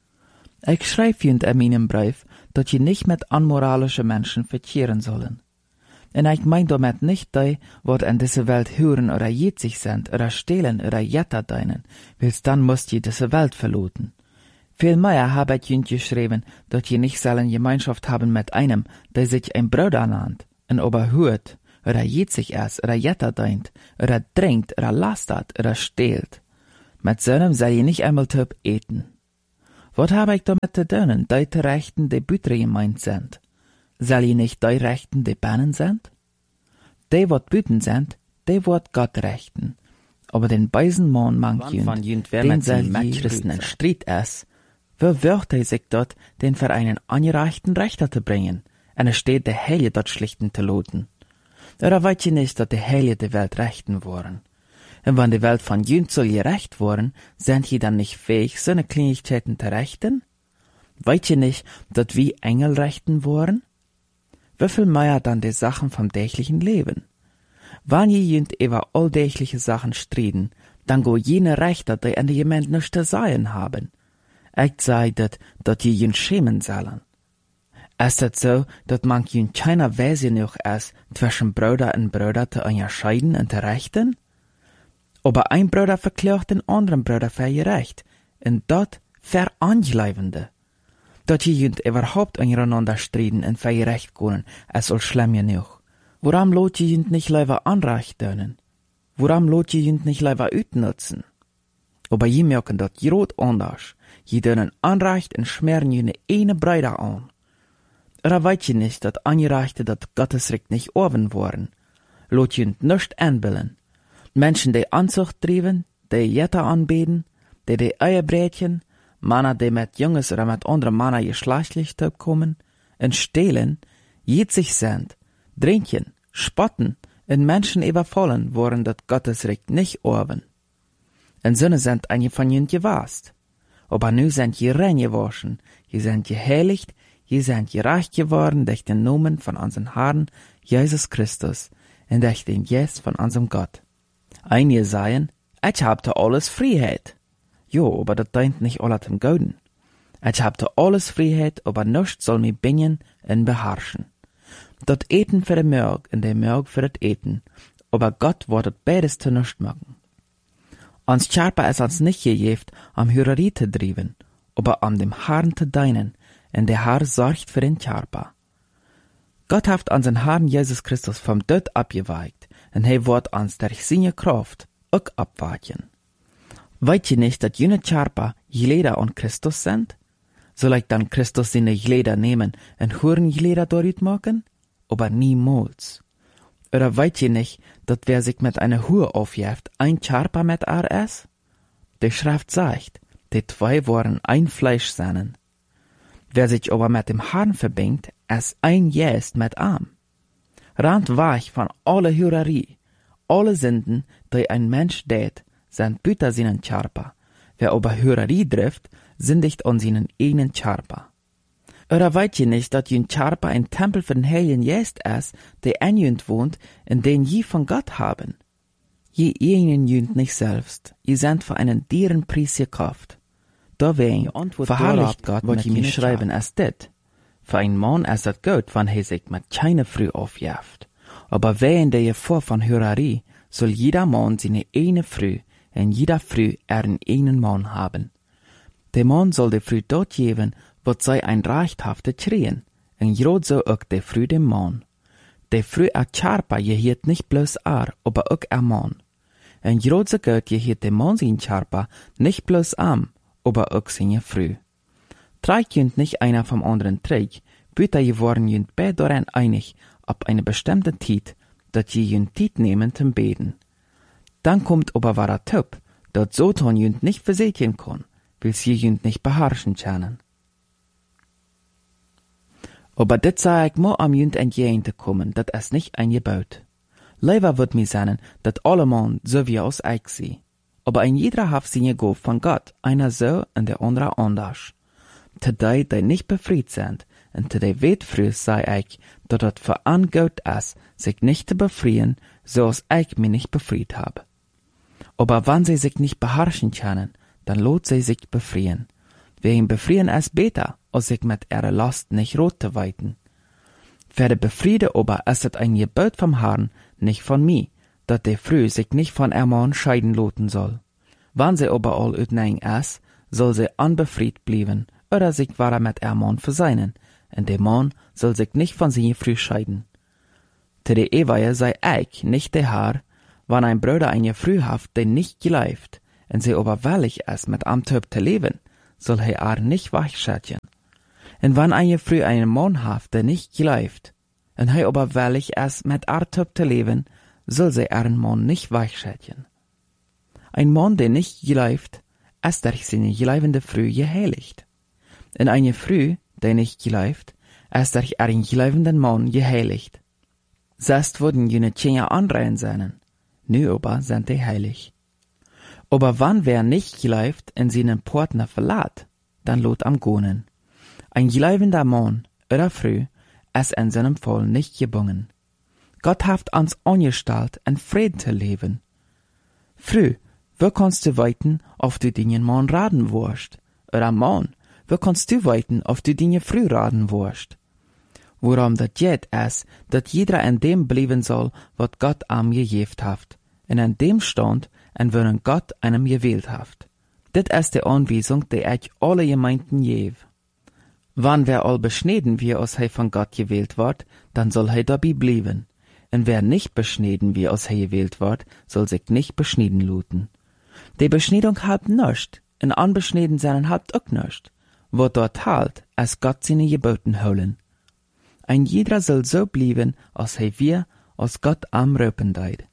Ich schreib jünd in meinem Brief, dass je nicht mit unmoralischen Menschen verkehren sollen. Und ich mein damit nicht die, wat in dieser Welt hören oder jetzig sind, oder stehlen oder jetter deinen, wils dann musst je diese Welt verloten. Vielmehr habe ich jünd geschrieben, dass je nicht sollen Gemeinschaft haben mit einem, der sich ein Bruder nannt, und aber hört, oder jiet sich es, oder jetter deint, oder dringt, oder lastert, oder stehlt. Mit so einem soll je nicht einmal töp eten. Wat habe ich damit zu tun, die te Rechten, die Bütre gemeint sind? Soll je nicht die Rechten, die Bannen sind? Die, wat Büten sind, die wat Gott rechten. Aber den beisen Mann mank jünd, den soll je Christen in Streit es, wo wird er sich dort, den für einen angereichten Rechter zu bringen, und es steht der Heilige dort schlichten zu loten. Oder weißt je nicht, dass die Heilige die Welt rechten wollen? Und wenn die Welt von jünd soll gerecht worden, sind je dann nicht fähig, so eine Kleinigkeiten zu rechten? Weißt je nicht, dass wir Engel rechten wollen? Wieviel mehr dann die Sachen vom täglichen Leben? Wenn je jünd über alldächliche Sachen striden, dann go jene Rechter, die an die jemand nichts zu sagen haben. Ich sei dat, dat je jünd schämen sollen. Ist es so, dat man jünd keiner Weise noch ist, zwischen Brüder und Brüder zu unterscheiden und zu rechten? Aber ein Bruder verklagt den anderen Bruder für gerecht, und dat veranschleivende. Dat je jünd überhaupt untereinander striden und für gerecht können, es soll schlimm genug. Warum lot je jünd nicht lieber Anrecht dönen? Warum lot je jünd nicht lieber utnutzen? Aber je merken dat jrot anders. Je dönen Anrecht und schmeren jene eine Brüder an. Oder weißt je nicht, dat Angereichte dat Gottesrecht nicht oben worden? Lot jünd nicht anbillen. Menschen, die Anzucht trieben, die Jetter anbeten, die die Eierbrätchen, Männer, die mit Junges oder mit anderen Männern geschlechtlich kommen, und stehlen, jitzig sind, trinken, spotten, und Menschen überfallen, worden dat Gottesrecht nicht oben. Und Sinne sind einige von jünd gewast. Aber nu sind je rein gewaschen, je sind geheiligt, je sind gerecht geworden durch den Namen von unserem Herrn Jesus Christus und durch den Geist von unserem Gott. Einige sagen, ich hab da alles Freiheit. Jo, aber das deint nicht alle zum Gouden. Ich hab da alles Freiheit, aber nichts soll mich bingen und beherrschen. Dat Eten für den Mörg und der Mörg für das Eten, aber Gott wird beides zu nichts machen. Uns Charpa ist uns nicht gegeft, am Hürerie zu drieben, aber am dem Herrn zu dienen, und der Herr sorgt für den Charpa. Gott hat unseren Herrn Jesus Christus vom Tod abgeweigt, und er wird uns durch seine Kraft auch abweichen. Weißt ihr nicht, dass jene Charpa Glieder an Christus sind? Soll ich dann Christus seine Glieder nehmen und Hurenglieder dort machen? Aber niemals. Oder weißt ihr nicht, dass wer sich mit einer Hure aufjäft, ein Charpa mit er ist? Die Schrift sagt, die zwei wollen ein Fleisch sein. Wer sich aber mit dem Herrn verbindet, ist ein Geist mit ihm. Rand weich von alle Hurerie, alle Sünden, die ein Mensch tät, sind büter seinen Charpa. Wer aber Hurerie trifft, sündigt an seinen eigenen Charpa. Oder weißt ihr nicht, dass jün Charpa ein Tempel für den Heiligen Geist ist, der in jünd wohnt, in den je von Gott haben? Je ihnen jünd nicht selbst, je sind für einen dieren Preis gekauft. Da wen verherrlicht Gott, was je mir schreiben, ist dit. Für einen Mann ist das gut, wenn er sich mit keine Früh aufjaft. Aber während der vor von Hurerie, soll jeder Mann seine eine Früh, und jeder Früh einen einen Mann haben. Der Mann soll der Früh dort geben, wat sei ein rechthafte Trien, en jrod so ook de früh dem Mann. De früh a Charpa jehiet nicht bloß ar, aber ook a Mann. En jrod so gut jehiet de Mann sin Charpa nicht bloß am, aber ook sin früh. Treik jünd nicht einer vom anderen Treik, büter je worden jünd bei daran einig, ab eine bestimmte Tiet, dat je jünd Tiet nehmen zum Beten. Dann kommt aber wahrer Töp, dat so ton jünd nicht versätjen kann, will's je jünd nicht beherrschen können. Aber dit sei ich mo am jünd entgegen zu kommen, dat es nicht eingebaut. Leider wird mir sagen, dat alle Mann so wie aus ich sie. Aber ein jeder hat seine Gabe von Gott, einer so und der andere anders. Zu die, die nicht befreit sind, und zu die weit früh sei ich, dat het für an Gott ist, sich nicht zu befreien, so als ich mich nicht befreit habe. Aber wenn sie sich nicht beherrschen können, dann lohnt sie sich befreien. Wer ihn befreien ist besser, als sich mit ihrer Last nicht rot zu weiten. Für die Befriede aber ist es ein Gebot vom Herrn, nicht von mir, dass der Früh sich nicht von ihr Mann scheiden loten soll. Wenn sie aber all utnein ist, soll sie unbefried bleiben, oder sich wahrer mit ihr Mann verseinen, und der Mann soll sich nicht von seiner Früh scheiden. Te de eeuwige sei ich, nicht der Herr, wann ein Bruder eine Frau haft, der nicht geleift, und sie aber willig ist, mit am Töp zu leben, soll er er nicht weichschätzen. Und wann eine Frau einen Mann haft, der nicht geleift, und er aber willig ist, mit am Töp zu leben, soll sie ihren Mann nicht weichschätzen. Ein Mann, der nicht geleift, ist durch seine geleivende Frau geheiligt. Und eine Frau, der nicht geleift, ist durch ihren geleivenden Mann geheiligt. Selbst wurden jene Tjener anrein seinen, nu aber sind die heilig. Aber wann wer nicht geleift in seinen Partner verlat, dann lot am Gonen. Ein geleivender Mann oder Frau ist in seinem Fall nicht gebunden. Gott hat uns angestellt, in Frieden zu leben. Frau, wo kannst du weiten, ob du den Mann raten wirst? Oder Mann, wo kannst du weiten, ob du den Frau raten wirst? Worum das geht, ist, dass jeder in dem bleiben soll, was Gott am gegeben hat, und in dem Stand, in worin Gott einem gewählt hat. Dit ist die Anweisung, die ich alle Gemeinden gebe. Wann wer all beschneden wie aus he von Gott gewählt wird, dann soll he dabei bleiben. Und wer nicht beschneden wie aus he gewählt wird, soll sich nicht beschneden luten. Die Beschneidung hat nischt, und anbeschneden seinen hat auch nischt. Wo dort halt, als Gott seine Geboten holen. Ein jeder soll so bleiben, als he wir, als Gott am Röpen deit.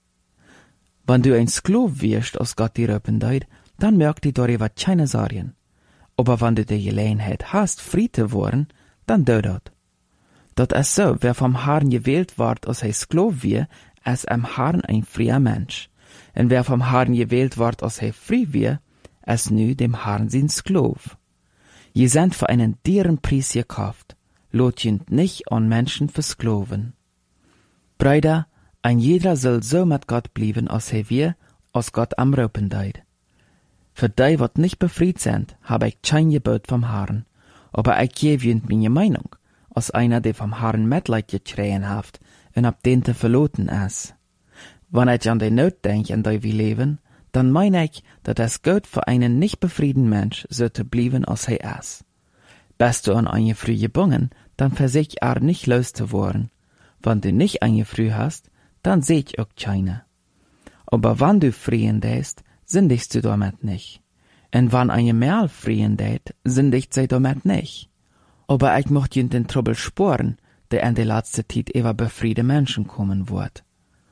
Wenn du ein Sklav wirst, als Gott die Röpen deit, dann merkt die darüber keine Sorgen. Aber wenn du die Gelegenheit hast, frei zu werden, dann do dat. Dat ist so, wer vom Herrn gewählt wird, als he Sklav wir, ist am Herrn ein freier Mensch. Und wer vom Herrn gewählt wird, als he frei wir, ist nu dem Herrn sein Sklav. Je sind für einen dearen Preis gekauft. Lot jent nicht an Menschen versklaven. Brüder, ein jeder soll so mit Gott bleiben, als he wir, als Gott am Röpen deit. Für die, wat nicht befried sind, habe ich kein Gebot vom Herrn, aber ich gebe jent meine Meinung, als einer, der vom Herrn Mitleid gekriegen hat, und ab den te verloten ist. Wenn ich an die Not denke, in der wir leben, dann meine ich, dass es gut für einen nicht befrieden Mensch so zu bleiben, als er ist. Bist du an eine Früh gebunden, dann versich er nicht loszuwerden. Wenn du nicht eine Früh hast, dann seht auch keine. Aber wenn du frieren däst, sündigst du damit nicht. Und wenn eine Merl frieren dät, sündigt sie damit nicht. Aber ich möchte den Trouble sporen, der in der letzte Zeit über befriede Menschen kommen wird.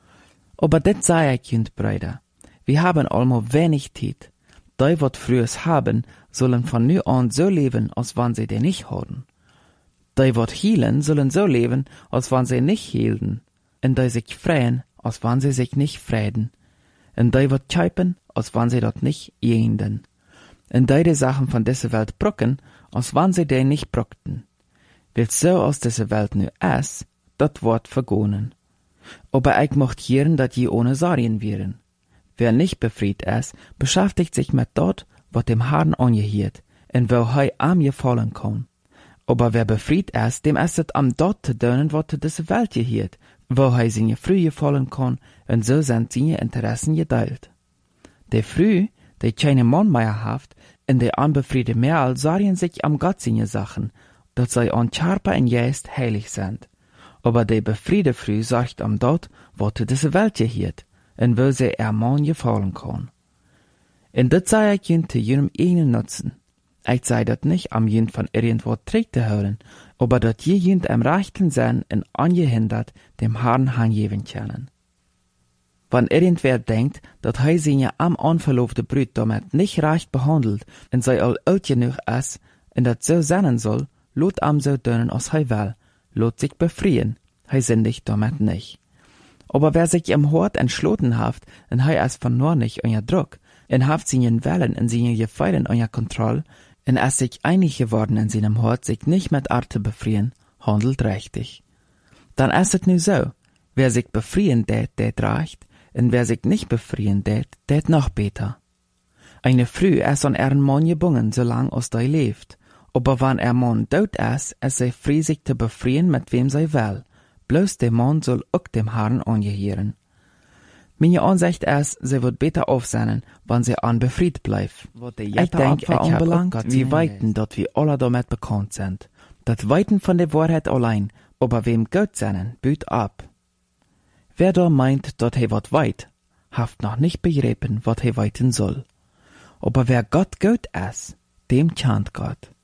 Aber das sei ich, Kind, Brüder. Wir haben allmo wenig Zeit. Die, wat frühes haben, sollen von nu an so leben, als wenn sie den nicht haben. Die, wat hielen, sollen so leben, als wenn sie nicht hielten. Und die sich freien, als wenn sie sich nicht freiden. Und die, wat käupen, als wenn sie dort nicht jehenden. Und die, die Sachen von dieser Welt brucken, als wenn sie den nicht bruckten. Weil so aus dieser Welt nu ist, dat wird vergonen. Aber ich mocht hören, dat je ohne Sorgen wären. Wer nicht befried ist, beschäftigt sich mit dort, was dem Herrn angehiert, und wo hei am gefallen kann. Aber wer befried ist, dem ist es am dort zu dönen, was zu dieser Welt gehiert, wo hei seine Früh gefallen kann, und so sind seine Interessen geteilt. Die Früh, die keine Mann mehr haft, und die unbefriede Merl sorgen sich am Gott seine Sachen, dass sie an Charpa und Geist heilig sind. Aber die befriede Früh sorgt am dort, was zu dieser Welt gehiert, und wo sie ihr Mann gefallen kann. Und das sei ich ihnen zu jedem einen nutzen. Ich sei das nicht, am jeden von irgendwo trägt zu hören, aber dass jeden im rechten Sinn und angehindert dem Herrn hingeben können. Wenn irgendwer denkt, dass er seine am unverlobte Brut damit nicht recht behandelt und sei all alt genug ist und das so sein soll, lot am so dönen als er will, lot sich befreien, er sündigt damit nicht. Aber wer sich im Hort entschlossen haft, und er ist von nur nicht euer Druck, und haft seinen Wellen und seine Gefallen euer Kontroll, und er sich einig geworden in seinem Hort, sich nicht mit Art zu befrieren, handelt richtig. Dann ist es nu so, wer sich befrieren tät, tät recht, und wer sich nicht befrieren tät, tät noch besser. Eine Früh ist an ihren Mann gebunden, solang als er lebt, aber wenn er Mann tot ist, ist sie frei, sich zu befrieren, mit wem sie will. Bloß der Mann soll auch dem Herrn angehören. Meine Ansicht ist, sie wird besser aufsehen, wenn sie unbefriedet bleibt. Ich denke, ich anbelangt, wie weiten dort wir alle damit bekannt sind. Das Weiten von der Wahrheit allein, aber wem Gott seinen, büt ab. Wer da meint, dat hij wat weit, haft noch nicht begrepen, wat hij weiten soll. Aber wer Gott gut ist, dem tjant Gott.